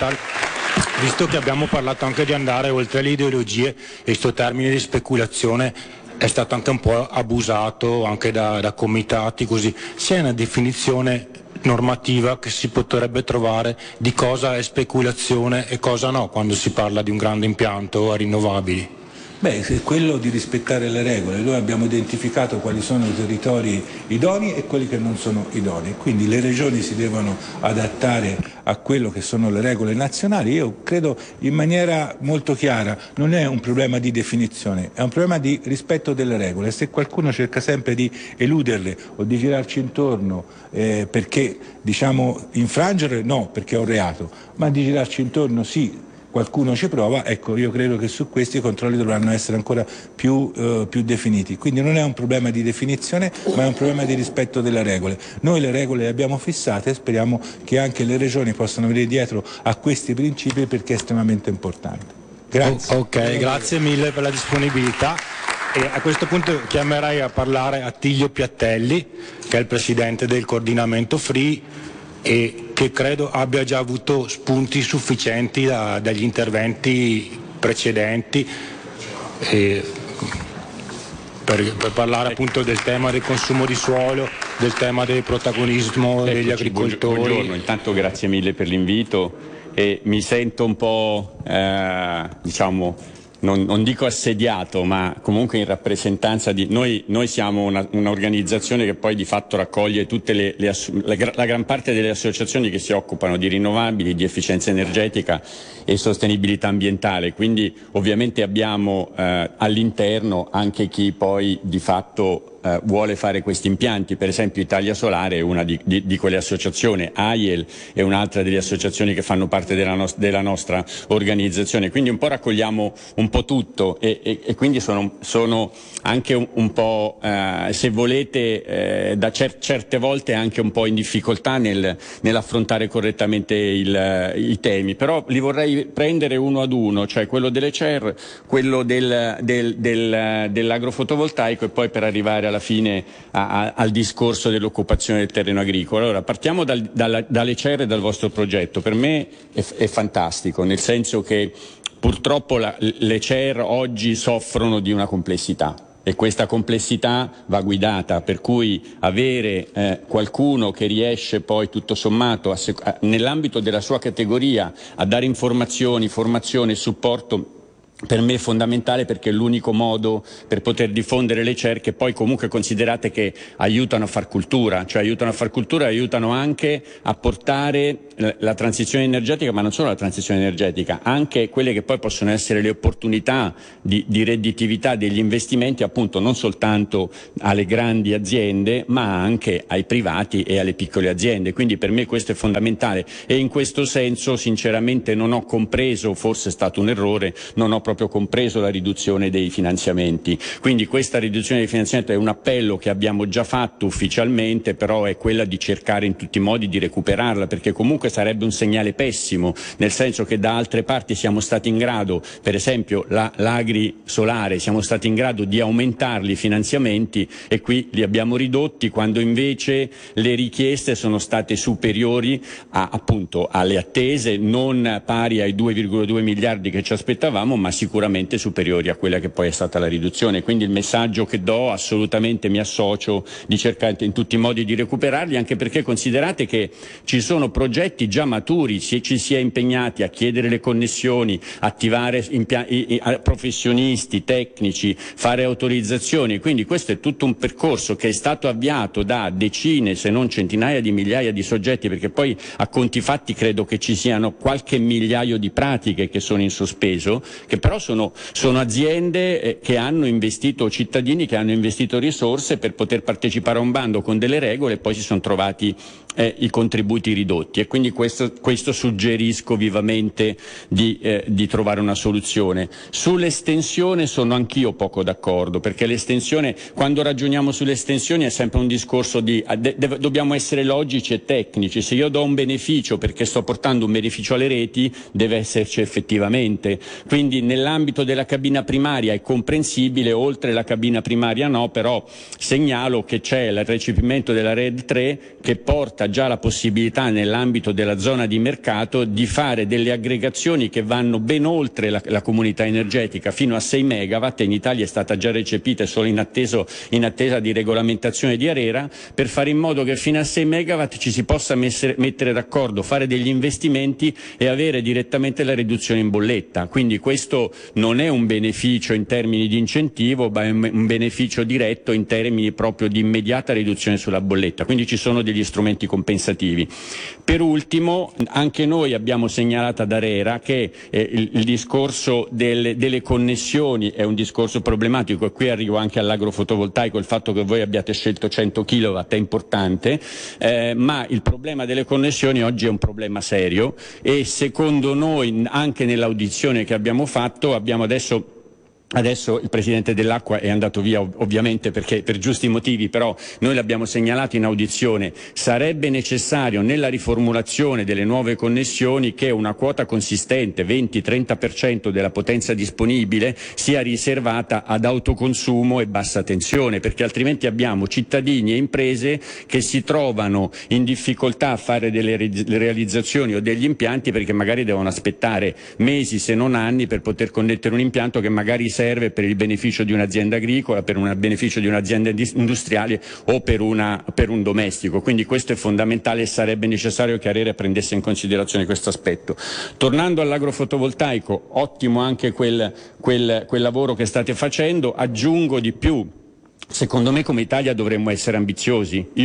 visto che abbiamo parlato anche di andare oltre le ideologie, e questo termine di speculazione è stato anche un po' abusato anche da, da comitati, così, c'è una definizione normativa che si potrebbe trovare di cosa è speculazione e cosa no quando si parla di un grande impianto a rinnovabili? Beh, è quello di rispettare le regole. Noi abbiamo identificato quali sono i territori idonei e quelli che non sono idonei, quindi le regioni si devono adattare a quello che sono le regole nazionali. Io credo in maniera molto chiara, non è un problema di definizione, è un problema di rispetto delle regole. Se qualcuno cerca sempre di eluderle o di girarci intorno eh, perché, diciamo, infrangere, no, perché è un reato, ma di girarci intorno sì, qualcuno ci prova, ecco, io credo che su questi i controlli dovranno essere ancora più, eh, più definiti. Quindi non è un problema di definizione, ma è un problema di rispetto delle regole. Noi le regole le abbiamo fissate e speriamo che anche le regioni possano venire dietro a questi principi, perché è estremamente importante. Grazie. Ok, grazie mille per la disponibilità. E a questo punto chiamerei a parlare Attilio Piattelli, che è il presidente del coordinamento Free, e che credo abbia già avuto spunti sufficienti da, dagli interventi precedenti e per, per parlare appunto del tema del consumo di suolo, del tema del protagonismo Eccoci, degli agricoltori. Buongiorno, intanto grazie mille per l'invito e mi sento un po' eh, diciamo Non, non dico assediato, ma comunque in rappresentanza di noi. Noi siamo una, un'organizzazione che poi di fatto raccoglie tutte le, le la, la gran parte delle associazioni che si occupano di rinnovabili, di efficienza energetica e sostenibilità ambientale, quindi ovviamente abbiamo eh, all'interno anche chi poi di fatto eh, vuole fare questi impianti. Per esempio Italia Solare è una di, di, di quelle associazioni, A I E L è un'altra delle associazioni che fanno parte della, no- della nostra organizzazione, quindi un po' raccogliamo un po' tutto e, e, e quindi sono, sono anche un, un po', eh, se volete, eh, da cer- certe volte anche un po' in difficoltà nel, nell'affrontare correttamente il, i temi, però li vorrei prendere uno ad uno, cioè quello delle C E R, quello del, del, del, dell'agrofotovoltaico e poi per arrivare alla fine a, a, al discorso dell'occupazione del terreno agricolo. Allora partiamo dal, dalla, dalle C E R e dal vostro progetto. Per me è, è fantastico, nel senso che purtroppo la, le C E R oggi soffrono di una complessità. E questa complessità va guidata, per cui avere eh, qualcuno che riesce poi tutto sommato a sec- a, nell'ambito della sua categoria a dare informazioni, formazione e supporto per me è fondamentale, perché è l'unico modo per poter diffondere le C E R, che poi comunque considerate che aiutano a far cultura, cioè aiutano a far cultura e aiutano anche a portare la transizione energetica, ma non solo la transizione energetica, anche quelle che poi possono essere le opportunità di, di redditività degli investimenti, appunto non soltanto alle grandi aziende ma anche ai privati e alle piccole aziende. Quindi per me questo è fondamentale e in questo senso sinceramente non ho compreso, forse è stato un errore, non ho proprio compreso la riduzione dei finanziamenti. Quindi questa riduzione dei finanziamenti è un appello che abbiamo già fatto ufficialmente, però è quella di cercare in tutti i modi di recuperarla, perché comunque sarebbe un segnale pessimo, nel senso che da altre parti siamo stati in grado, per esempio la, l'agri solare, siamo stati in grado di aumentarli i finanziamenti e qui li abbiamo ridotti, quando invece le richieste sono state superiori a, appunto alle attese, non pari ai due virgola due miliardi che ci aspettavamo, ma sicuramente superiori a quella che poi è stata la riduzione. Quindi il messaggio che do, assolutamente mi associo, di cercare in tutti i modi di recuperarli, anche perché considerate che ci sono progetti già maturi, se ci si è impegnati a chiedere le connessioni, attivare impia- i, i, professionisti, tecnici, fare autorizzazioni, quindi questo è tutto un percorso che è stato avviato da decine se non centinaia di migliaia di soggetti, perché poi a conti fatti credo che ci siano qualche migliaio di pratiche che sono in sospeso, che però sono, sono aziende eh, che hanno investito, cittadini che hanno investito risorse per poter partecipare a un bando con delle regole e poi si sono trovati eh, i contributi ridotti, e quindi questo, questo suggerisco vivamente di, eh, di trovare una soluzione. Sull'estensione sono anch'io poco d'accordo, perché l'estensione, quando ragioniamo sulle estensioni è sempre un discorso di de, de, dobbiamo essere logici e tecnici. Se io do un beneficio perché sto portando un beneficio alle reti, deve esserci effettivamente. Quindi nell'ambito della cabina primaria è comprensibile, oltre la cabina primaria no, però segnalo che c'è il recepimento della R E D tre che porta già la possibilità nell'ambito della zona di mercato di fare delle aggregazioni che vanno ben oltre la, la comunità energetica, fino a sei megawatt. In Italia è stata già recepita e solo in, atteso, in attesa di regolamentazione di ARERA, per fare in modo che fino a sei megawatt ci si possa messere, mettere d'accordo, fare degli investimenti e avere direttamente la riduzione in bolletta. Quindi questo non è un beneficio in termini di incentivo, ma è un beneficio diretto in termini proprio di immediata riduzione sulla bolletta. Quindi ci sono degli strumenti compensativi. Per ultimo, anche noi abbiamo segnalato ad ARERA che eh, il, il discorso delle, delle connessioni è un discorso problematico, e qui arrivo anche all'agrofotovoltaico. Il fatto che voi abbiate scelto cento chilowatt è importante, eh, ma il problema delle connessioni oggi è un problema serio, e secondo noi, anche nell'audizione che abbiamo fatto, abbiamo adesso Adesso il Presidente dell'Acqua è andato via ovviamente perché per giusti motivi, però noi l'abbiamo segnalato in audizione, sarebbe necessario nella riformulazione delle nuove connessioni che una quota consistente, venti trenta per cento della potenza disponibile, sia riservata ad autoconsumo e bassa tensione, perché altrimenti abbiamo cittadini e imprese che si trovano in difficoltà a fare delle realizzazioni o degli impianti, perché magari devono aspettare mesi se non anni per poter connettere un impianto che magari serve per il beneficio di un'azienda agricola, per un beneficio di un'azienda industriale o per, una, per un domestico. Quindi questo è fondamentale e sarebbe necessario che ARERA prendesse in considerazione questo aspetto. Tornando all'agrofotovoltaico, ottimo anche quel, quel, quel lavoro che state facendo, aggiungo di più. Secondo me come Italia dovremmo essere ambiziosi. Io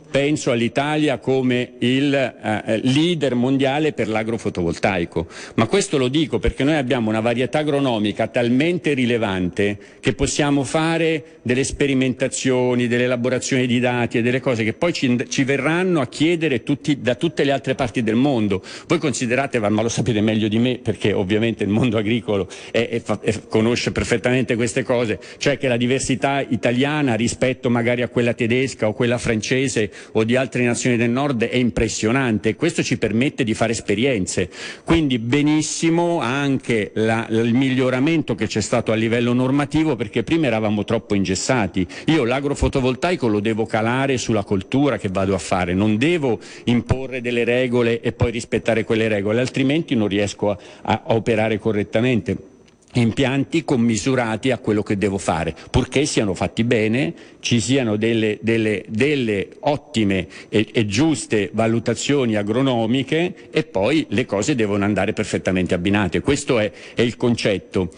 penso all'Italia come il eh, leader mondiale per l'agrofotovoltaico, ma questo lo dico perché noi abbiamo una varietà agronomica talmente rilevante che possiamo fare delle sperimentazioni, delle elaborazioni di dati e delle cose che poi ci, ci verranno a chiedere tutti, da tutte le altre parti del mondo. Voi considerate, ma lo sapete meglio di me perché ovviamente il mondo agricolo è, è, è, conosce perfettamente queste cose, cioè che la diversità italiana rispetto magari a quella tedesca o quella francese o di altre nazioni del nord è impressionante, e questo ci permette di fare esperienze. Quindi benissimo anche la, il miglioramento che c'è stato a livello normativo, perché prima eravamo troppo ingessati. Io l'agrofotovoltaico lo devo calare sulla coltura che vado a fare, non devo imporre delle regole e poi rispettare quelle regole, altrimenti non riesco a, a operare correttamente. Impianti commisurati a quello che devo fare, purché siano fatti bene, ci siano delle, delle, delle ottime e, e giuste valutazioni agronomiche, e poi le cose devono andare perfettamente abbinate. Questo è, è il concetto.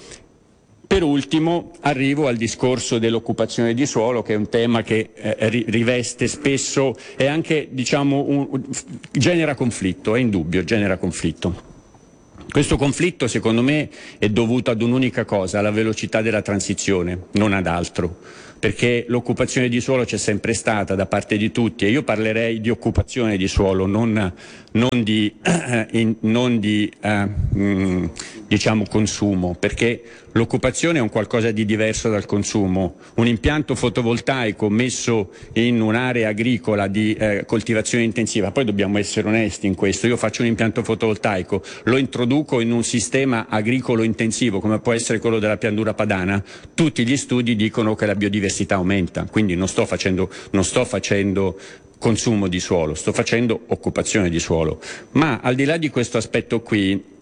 Per ultimo arrivo al discorso dell'occupazione di suolo, che è un tema che eh, riveste spesso e anche, diciamo, un, un, genera conflitto, è indubbio, genera conflitto. Questo conflitto secondo me è dovuto ad un'unica cosa, alla velocità della transizione, non ad altro, perché l'occupazione di suolo c'è sempre stata da parte di tutti, e io parlerei di occupazione di suolo, non, non di, eh, in, non di eh, mh, diciamo consumo, perché l'occupazione è un qualcosa di diverso dal consumo. Un impianto fotovoltaico messo in un'area agricola di eh, coltivazione intensiva, poi dobbiamo essere onesti in questo, io faccio un impianto fotovoltaico, lo introduco in un sistema agricolo intensivo come può essere quello della pianura padana, tutti gli studi dicono che la biodiversità aumenta, quindi non sto facendo, non sto facendo consumo di suolo, sto facendo occupazione di suolo. Ma al di là di questo aspetto qui,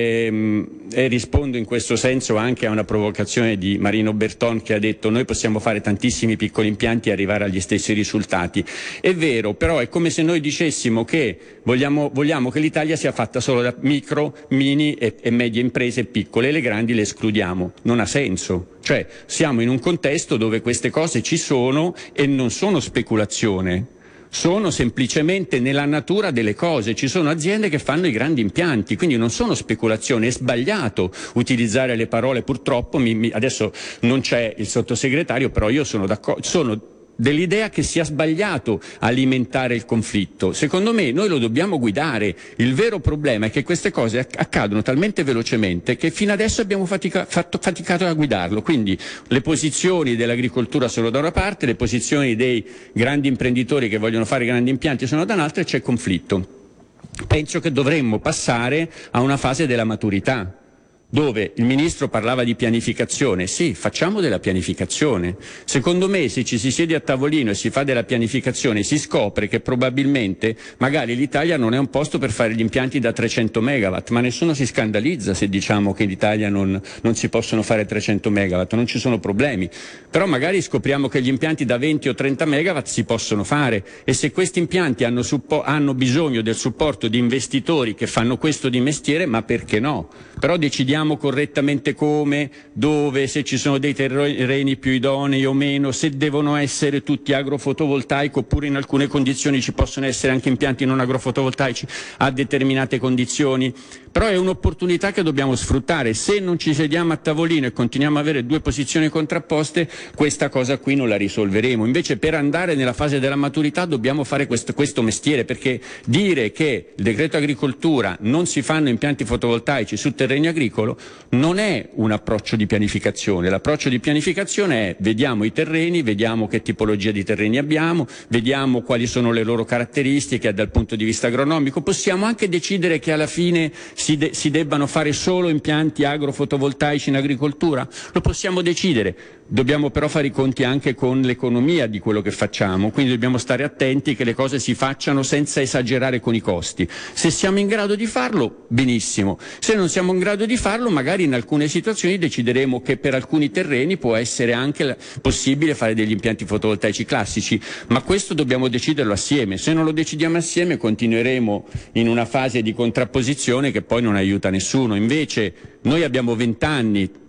E, e rispondo in questo senso anche a una provocazione di Marino Berton, che ha detto noi possiamo fare tantissimi piccoli impianti e arrivare agli stessi risultati. È vero, però è come se noi dicessimo che vogliamo, vogliamo che l'Italia sia fatta solo da micro, mini e, e medie imprese piccole, e le grandi le escludiamo. Non ha senso. Cioè siamo in un contesto dove queste cose ci sono e non sono speculazione, sono semplicemente nella natura delle cose. Ci sono aziende che fanno i grandi impianti, quindi non sono speculazione. È sbagliato utilizzare le parole, purtroppo mi, mi, adesso non c'è il sottosegretario, però io sono d'accordo, sono dell'idea che sia sbagliato alimentare il conflitto. Secondo me noi lo dobbiamo guidare. Il vero problema è che queste cose accadono talmente velocemente che fino adesso abbiamo fatica, fatto, faticato a guidarlo. Quindi le posizioni dell'agricoltura sono da una parte, le posizioni dei grandi imprenditori che vogliono fare grandi impianti sono da un'altra, e c'è conflitto. Penso che dovremmo passare a una fase della maturità, dove il ministro parlava di pianificazione. Sì, facciamo della pianificazione. Secondo me, se ci si siede a tavolino e si fa della pianificazione, si scopre che probabilmente magari l'Italia non è un posto per fare gli impianti da trecento megawatt, ma nessuno si scandalizza se diciamo che in Italia non, non si possono fare trecento megawatt, non ci sono problemi. Però magari scopriamo che gli impianti da venti o trenta megawatt si possono fare, e se questi impianti hanno, suppo- hanno bisogno del supporto di investitori che fanno questo di mestiere, ma perché no? Però decidiamo correttamente come, dove, se ci sono dei terreni più idonei o meno, se devono essere tutti agrofotovoltaico oppure in alcune condizioni ci possono essere anche impianti non agrofotovoltaici a determinate condizioni. Però è un'opportunità che dobbiamo sfruttare. Se non ci sediamo a tavolino e continuiamo a avere due posizioni contrapposte, questa cosa qui non la risolveremo. Invece, per andare nella fase della maturità dobbiamo fare questo, questo mestiere, perché dire che il decreto agricoltura non si fanno impianti fotovoltaici su terreno agricolo non è un approccio di pianificazione. L'approccio di pianificazione è: vediamo i terreni, vediamo che tipologia di terreni abbiamo, vediamo quali sono le loro caratteristiche dal punto di vista agronomico. Possiamo anche decidere che alla fine si, de- si debbano fare solo impianti agrofotovoltaici in agricoltura, lo possiamo decidere. Dobbiamo però fare i conti anche con l'economia di quello che facciamo, quindi dobbiamo stare attenti che le cose si facciano senza esagerare con i costi. Se siamo in grado di farlo, benissimo. Se non siamo in grado di farlo, magari in alcune situazioni decideremo che per alcuni terreni può essere anche possibile fare degli impianti fotovoltaici classici, ma questo dobbiamo deciderlo assieme. Se non lo decidiamo assieme, continueremo in una fase di contrapposizione che poi non aiuta nessuno. Invece noi abbiamo vent'anni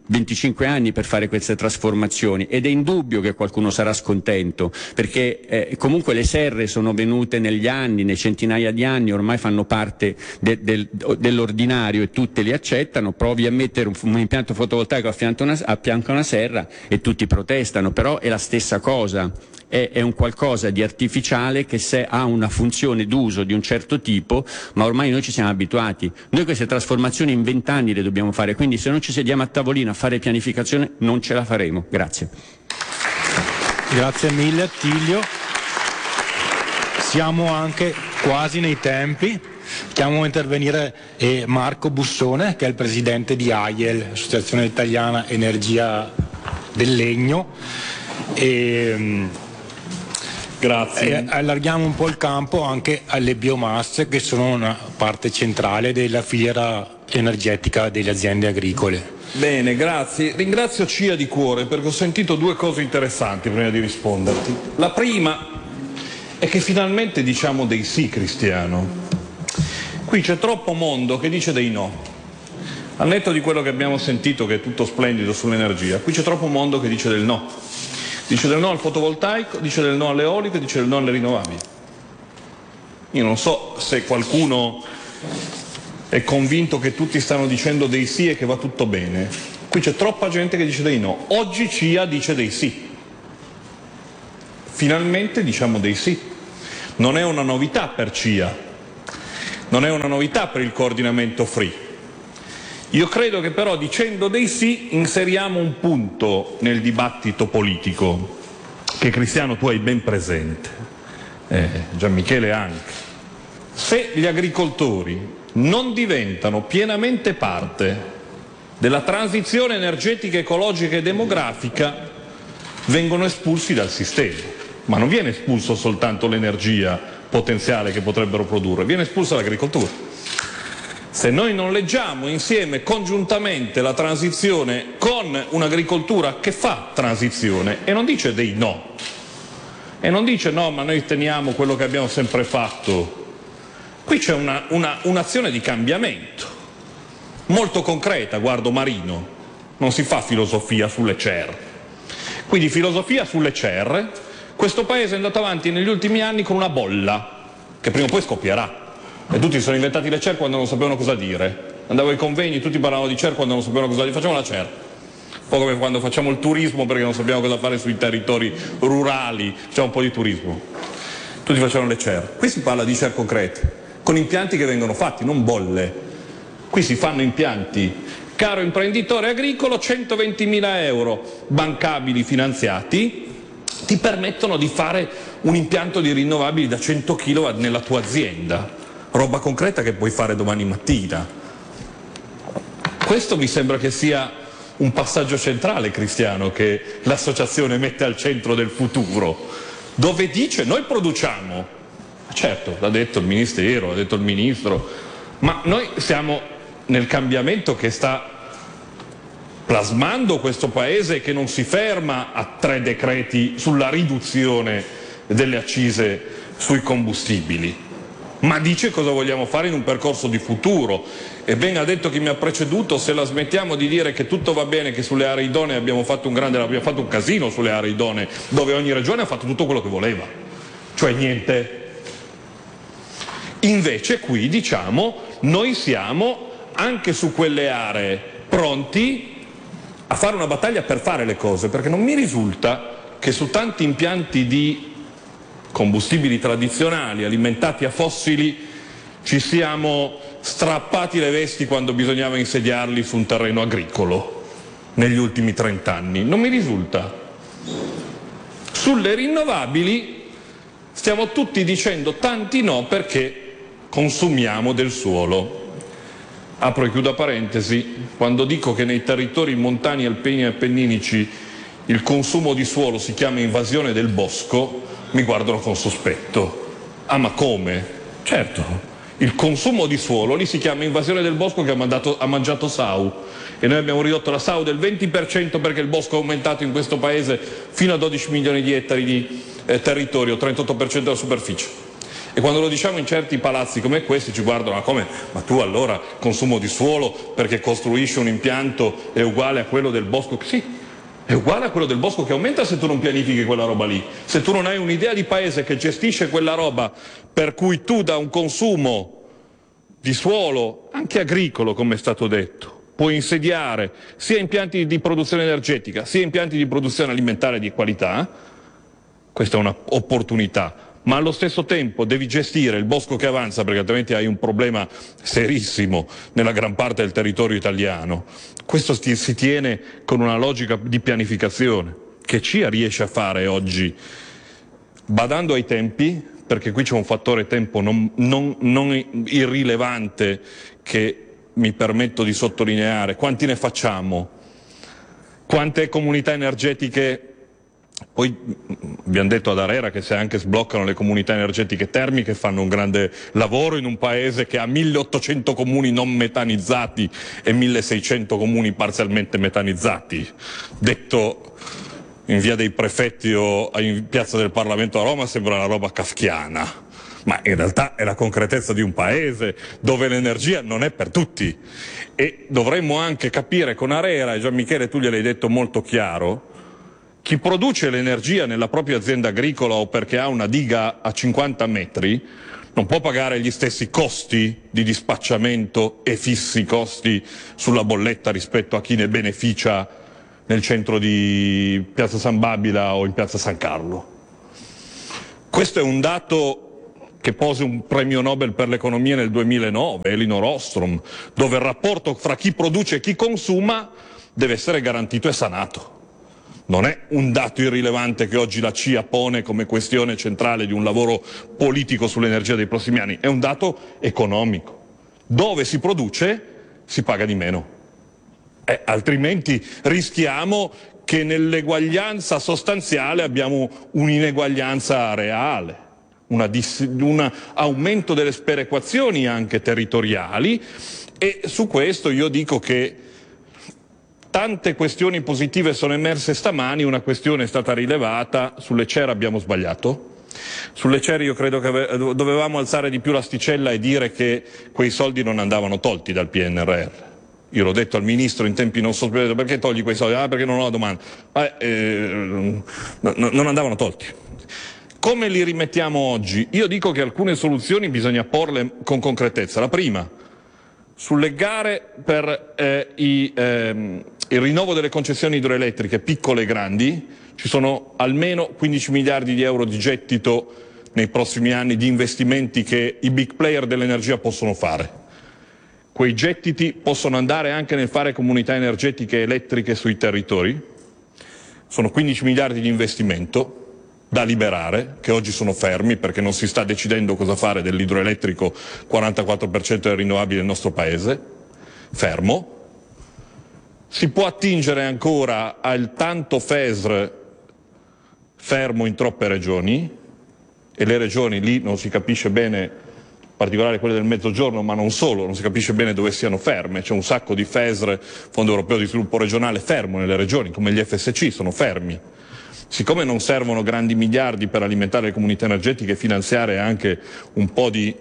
venticinque anni per fare queste trasformazioni ed è indubbio che qualcuno sarà scontento, perché eh, comunque le serre sono venute negli anni, nei centinaia di anni, ormai fanno parte de, del, dell'ordinario e tutte li accettano. Provi a mettere un, un impianto fotovoltaico a fianco a una, a fianco a una serra e tutti protestano, però è la stessa cosa. È, è un qualcosa di artificiale che se ha una funzione d'uso di un certo tipo, ma ormai noi ci siamo abituati. Noi queste trasformazioni in vent'anni le dobbiamo fare, quindi se non ci sediamo a tavolino a fare pianificazione non ce la faremo. Grazie. Grazie mille Attilio. Siamo anche quasi nei tempi. Chiamo a intervenire eh, Marco Bussone, che è il presidente di A I E L, Associazione Italiana Energia del Legno. E, Grazie. E allarghiamo un po' il campo anche alle biomasse, che sono una parte centrale della filiera energetica delle aziende agricole. Bene, grazie. Ringrazio C I A di cuore perché ho sentito due cose interessanti prima di risponderti. La prima è che finalmente diciamo dei sì, Cristiano. Qui c'è troppo mondo che dice dei no. Al netto di quello che abbiamo sentito, che è tutto splendido sull'energia, qui c'è troppo mondo che dice del no. Dice del no al fotovoltaico, dice del no all'eolico, dice del no alle rinnovabili. Io non so se qualcuno è convinto che tutti stanno dicendo dei sì e che va tutto bene. Qui c'è troppa gente che dice dei no. Oggi C I A dice dei sì. Finalmente diciamo dei sì. Non è una novità per C I A, non è una novità per il coordinamento free. Io credo che però dicendo dei sì inseriamo un punto nel dibattito politico che, Cristiano, tu hai ben presente, eh, Gianmichele anche. Se gli agricoltori non diventano pienamente parte della transizione energetica, ecologica e demografica, vengono espulsi dal sistema. Ma non viene espulso soltanto l'energia potenziale che potrebbero produrre, viene espulsa l'agricoltura. Se noi non leggiamo insieme congiuntamente la transizione con un'agricoltura che fa transizione e non dice dei no, e non dice no ma noi teniamo quello che abbiamo sempre fatto, qui c'è una, una, un'azione di cambiamento molto concreta. Guardo Marino, non si fa filosofia sulle C E R, quindi filosofia sulle C E R. Questo paese è andato avanti negli ultimi anni con una bolla che prima o poi scoppierà. E tutti si sono inventati le C E R quando non sapevano cosa dire. Andavo ai convegni, tutti parlavano di C E R quando non sapevano cosa dire. Facciamo la C E R. Un po' come quando facciamo il turismo perché non sappiamo cosa fare sui territori rurali, facciamo un po' di turismo. Tutti facevano le C E R. Qui si parla di C E R concrete, con impianti che vengono fatti, non bolle. Qui si fanno impianti. Caro imprenditore agricolo, centoventimila euro bancabili finanziati ti permettono di fare un impianto di rinnovabili da cento chilowatt nella tua azienda. Roba concreta che puoi fare domani mattina. Questo mi sembra che sia un passaggio centrale, Cristiano, che l'associazione mette al centro del futuro, dove dice noi produciamo. Certo, l'ha detto il Ministero, l'ha detto il Ministro, ma noi siamo nel cambiamento che sta plasmando questo Paese, che non si ferma a tre decreti sulla riduzione delle accise sui combustibili, ma dice cosa vogliamo fare in un percorso di futuro. E ben ha detto chi mi ha preceduto, se la smettiamo di dire che tutto va bene, che sulle aree idonee abbiamo fatto un grande, abbiamo fatto un casino sulle aree idonee, dove ogni regione ha fatto tutto quello che voleva, cioè niente. Invece qui diciamo noi siamo anche su quelle aree pronti a fare una battaglia per fare le cose, perché non mi risulta che su tanti impianti di combustibili tradizionali alimentati a fossili ci siamo strappati le vesti quando bisognava insediarli su un terreno agricolo negli ultimi trent'anni. Non mi risulta. Sulle rinnovabili stiamo tutti dicendo tanti no perché consumiamo del suolo. Apro e chiudo parentesi, quando dico che nei territori montani, alpini e appenninici il consumo di suolo si chiama invasione del bosco, mi guardano con sospetto. Ah, ma come? Certo, il consumo di suolo lì si chiama invasione del bosco che ha, mandato, ha mangiato S A U, e noi abbiamo ridotto la S A U del venti per cento perché il bosco è aumentato in questo paese fino a dodici milioni di ettari di eh, territorio, trentotto per cento della superficie. E quando lo diciamo in certi palazzi come questi ci guardano, ma come? Ma tu allora consumo di suolo perché costruisci un impianto è uguale a quello del bosco? Sì, è uguale a quello del bosco che aumenta se tu non pianifichi quella roba lì. Se tu non hai un'idea di paese che gestisce quella roba per cui tu da un consumo di suolo, anche agricolo come è stato detto, puoi insediare sia impianti di produzione energetica sia impianti di produzione alimentare di qualità, questa è un'opportunità. Ma allo stesso tempo devi gestire il bosco che avanza, perché altrimenti hai un problema serissimo nella gran parte del territorio italiano. Questo si tiene con una logica di pianificazione che C I A riesce a fare oggi, badando ai tempi, perché qui c'è un fattore tempo non, non, non irrilevante che mi permetto di sottolineare. Quanti ne facciamo? Quante comunità energetiche? Poi abbiamo detto ad Arera che se anche sbloccano le comunità energetiche termiche fanno un grande lavoro in un paese che ha milleottocento comuni non metanizzati e milleseicento comuni parzialmente metanizzati. Detto in via dei Prefetti o in piazza del Parlamento a Roma sembra una roba kafkiana, ma in realtà è la concretezza di un paese dove l'energia non è per tutti. E dovremmo anche capire con Arera, e Gian Michele tu gliel'hai detto molto chiaro, chi produce l'energia nella propria azienda agricola o perché ha una diga a cinquanta metri non può pagare gli stessi costi di dispacciamento e fissi costi sulla bolletta rispetto a chi ne beneficia nel centro di Piazza San Babila o in Piazza San Carlo. Questo è un dato che pose un premio Nobel per l'economia nel duemilanove, Elinor Ostrom, dove il rapporto fra chi produce e chi consuma deve essere garantito e sanato. Non è un dato irrilevante che oggi la C I A pone come questione centrale di un lavoro politico sull'energia dei prossimi anni, è un dato economico. Dove si produce si paga di meno, eh, altrimenti rischiamo che nell'eguaglianza sostanziale abbiamo un'ineguaglianza reale, un aumento delle sperequazioni anche territoriali, e su questo io dico che tante questioni positive sono emerse stamani, una questione è stata rilevata, sulle C E R abbiamo sbagliato, sulle C E R io credo che dovevamo alzare di più l'asticella e dire che quei soldi non andavano tolti dal P N R R. Io l'ho detto al Ministro in tempi non sospesi, perché togli quei soldi? Ah, perché non ho la domanda. Eh, eh, no, non andavano tolti. Come li rimettiamo oggi? Io dico che alcune soluzioni bisogna porle con concretezza. La prima, sulle gare per eh, i, ehm, il rinnovo delle concessioni idroelettriche piccole e grandi ci sono almeno quindici miliardi di euro di gettito nei prossimi anni di investimenti che i big player dell'energia possono fare. Quei gettiti possono andare anche nel fare comunità energetiche elettriche sui territori. Sono quindici miliardi di investimento da liberare, che oggi sono fermi perché non si sta decidendo cosa fare dell'idroelettrico, quarantaquattro per cento è rinnovabile nel nostro paese, fermo. Si può attingere ancora al tanto F E S R fermo in troppe regioni, e le regioni lì non si capisce bene, in particolare quelle del Mezzogiorno, ma non solo, non si capisce bene dove siano ferme. C'è un sacco di F E S R, Fondo Europeo di Sviluppo Regionale, fermo nelle regioni, come gli F S C, sono fermi. Siccome non servono grandi miliardi per alimentare le comunità energetiche e finanziare anche un po' di...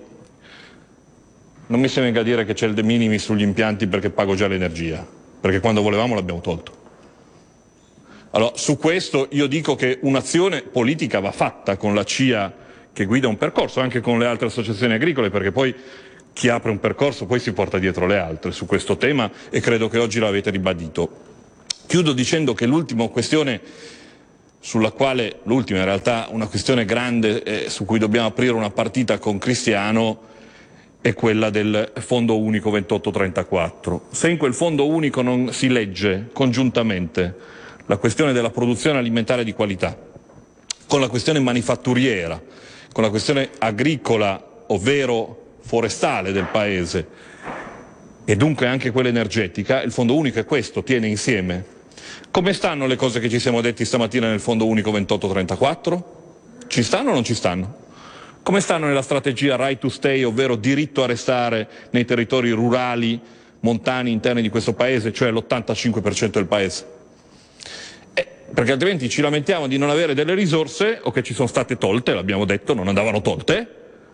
Non mi sembra a dire che c'è il de minimis sugli impianti perché pago già l'energia, perché quando volevamo l'abbiamo tolto. Allora, su questo io dico che un'azione politica va fatta con la C I A che guida un percorso, anche con le altre associazioni agricole, perché poi chi apre un percorso poi si porta dietro le altre su questo tema, e credo che oggi l'avete ribadito. Chiudo dicendo che l'ultima questione sulla quale, l'ultima in realtà, una questione grande eh, su cui dobbiamo aprire una partita con Cristiano è quella del Fondo Unico ventotto trentaquattro. Se in quel Fondo Unico non si legge congiuntamente la questione della produzione alimentare di qualità, con la questione manifatturiera, con la questione agricola, ovvero forestale del Paese, e dunque anche quella energetica, il Fondo Unico è questo, tiene insieme. Come stanno le cose che ci siamo detti stamattina nel Fondo Unico ventotto trentaquattro? Ci stanno o non ci stanno? Come stanno nella strategia Right to Stay, ovvero diritto a restare nei territori rurali, montani, interni di questo Paese, cioè l'ottantacinque per cento del Paese? Eh, perché altrimenti ci lamentiamo di non avere delle risorse o che ci sono state tolte, l'abbiamo detto, non andavano tolte,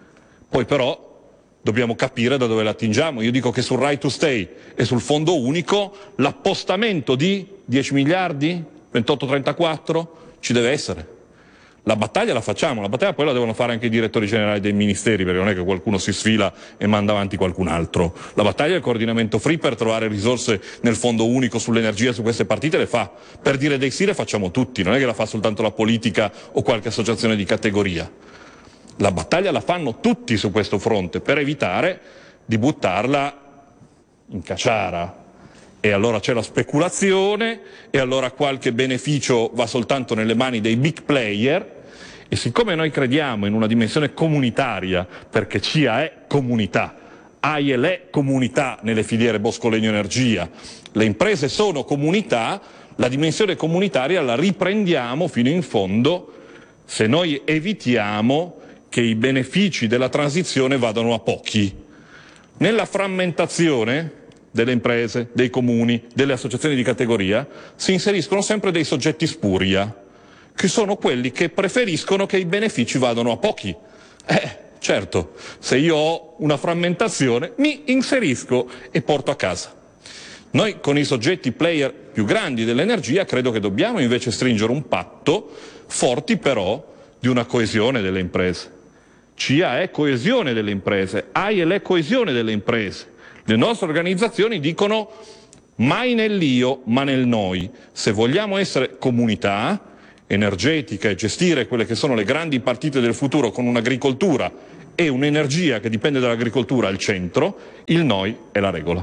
Poi però dobbiamo capire da dove la attingiamo. Io dico che sul Right to Stay e sul fondo unico l'appostamento di dieci miliardi, ventotto trentaquattro, ci deve essere. La battaglia la facciamo, la battaglia poi la devono fare anche i direttori generali dei ministeri, perché non è che qualcuno si sfila e manda avanti qualcun altro. La battaglia del coordinamento free per trovare risorse nel fondo unico sull'energia, su queste partite le fa. Per dire dei sì le facciamo tutti, non è che la fa soltanto la politica o qualche associazione di categoria. La battaglia la fanno tutti su questo fronte per evitare di buttarla in caciara. E allora c'è la speculazione e allora qualche beneficio va soltanto nelle mani dei big player, e siccome noi crediamo in una dimensione comunitaria, perché C I A è comunità, A I L è comunità nelle filiere Bosco-Legno Energia, le imprese sono comunità, la dimensione comunitaria la riprendiamo fino in fondo se noi evitiamo che i benefici della transizione vadano a pochi. Nella frammentazione delle imprese, dei comuni, delle associazioni di categoria si inseriscono sempre dei soggetti spuria, che sono quelli che preferiscono che i benefici vadano a pochi. Eh, certo, se io ho una frammentazione mi inserisco e porto a casa. Noi con i soggetti player più grandi dell'energia credo che dobbiamo invece stringere un patto, forti però di una coesione delle imprese. C I A è coesione delle imprese, A I L è coesione delle imprese. Le nostre organizzazioni dicono mai nell'io ma nel noi. Se vogliamo essere comunità energetica e gestire quelle che sono le grandi partite del futuro con un'agricoltura e un'energia che dipende dall'agricoltura al centro, il noi è la regola.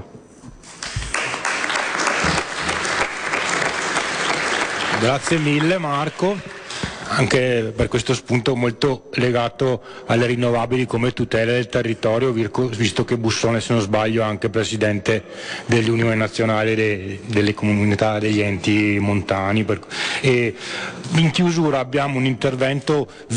Grazie mille Marco, anche per questo spunto molto legato alle rinnovabili come tutela del territorio, visto che Bussone, se non sbaglio, è anche presidente dell'Unione Nazionale de, delle Comunità degli Enti Montani. Per, e in chiusura abbiamo un intervento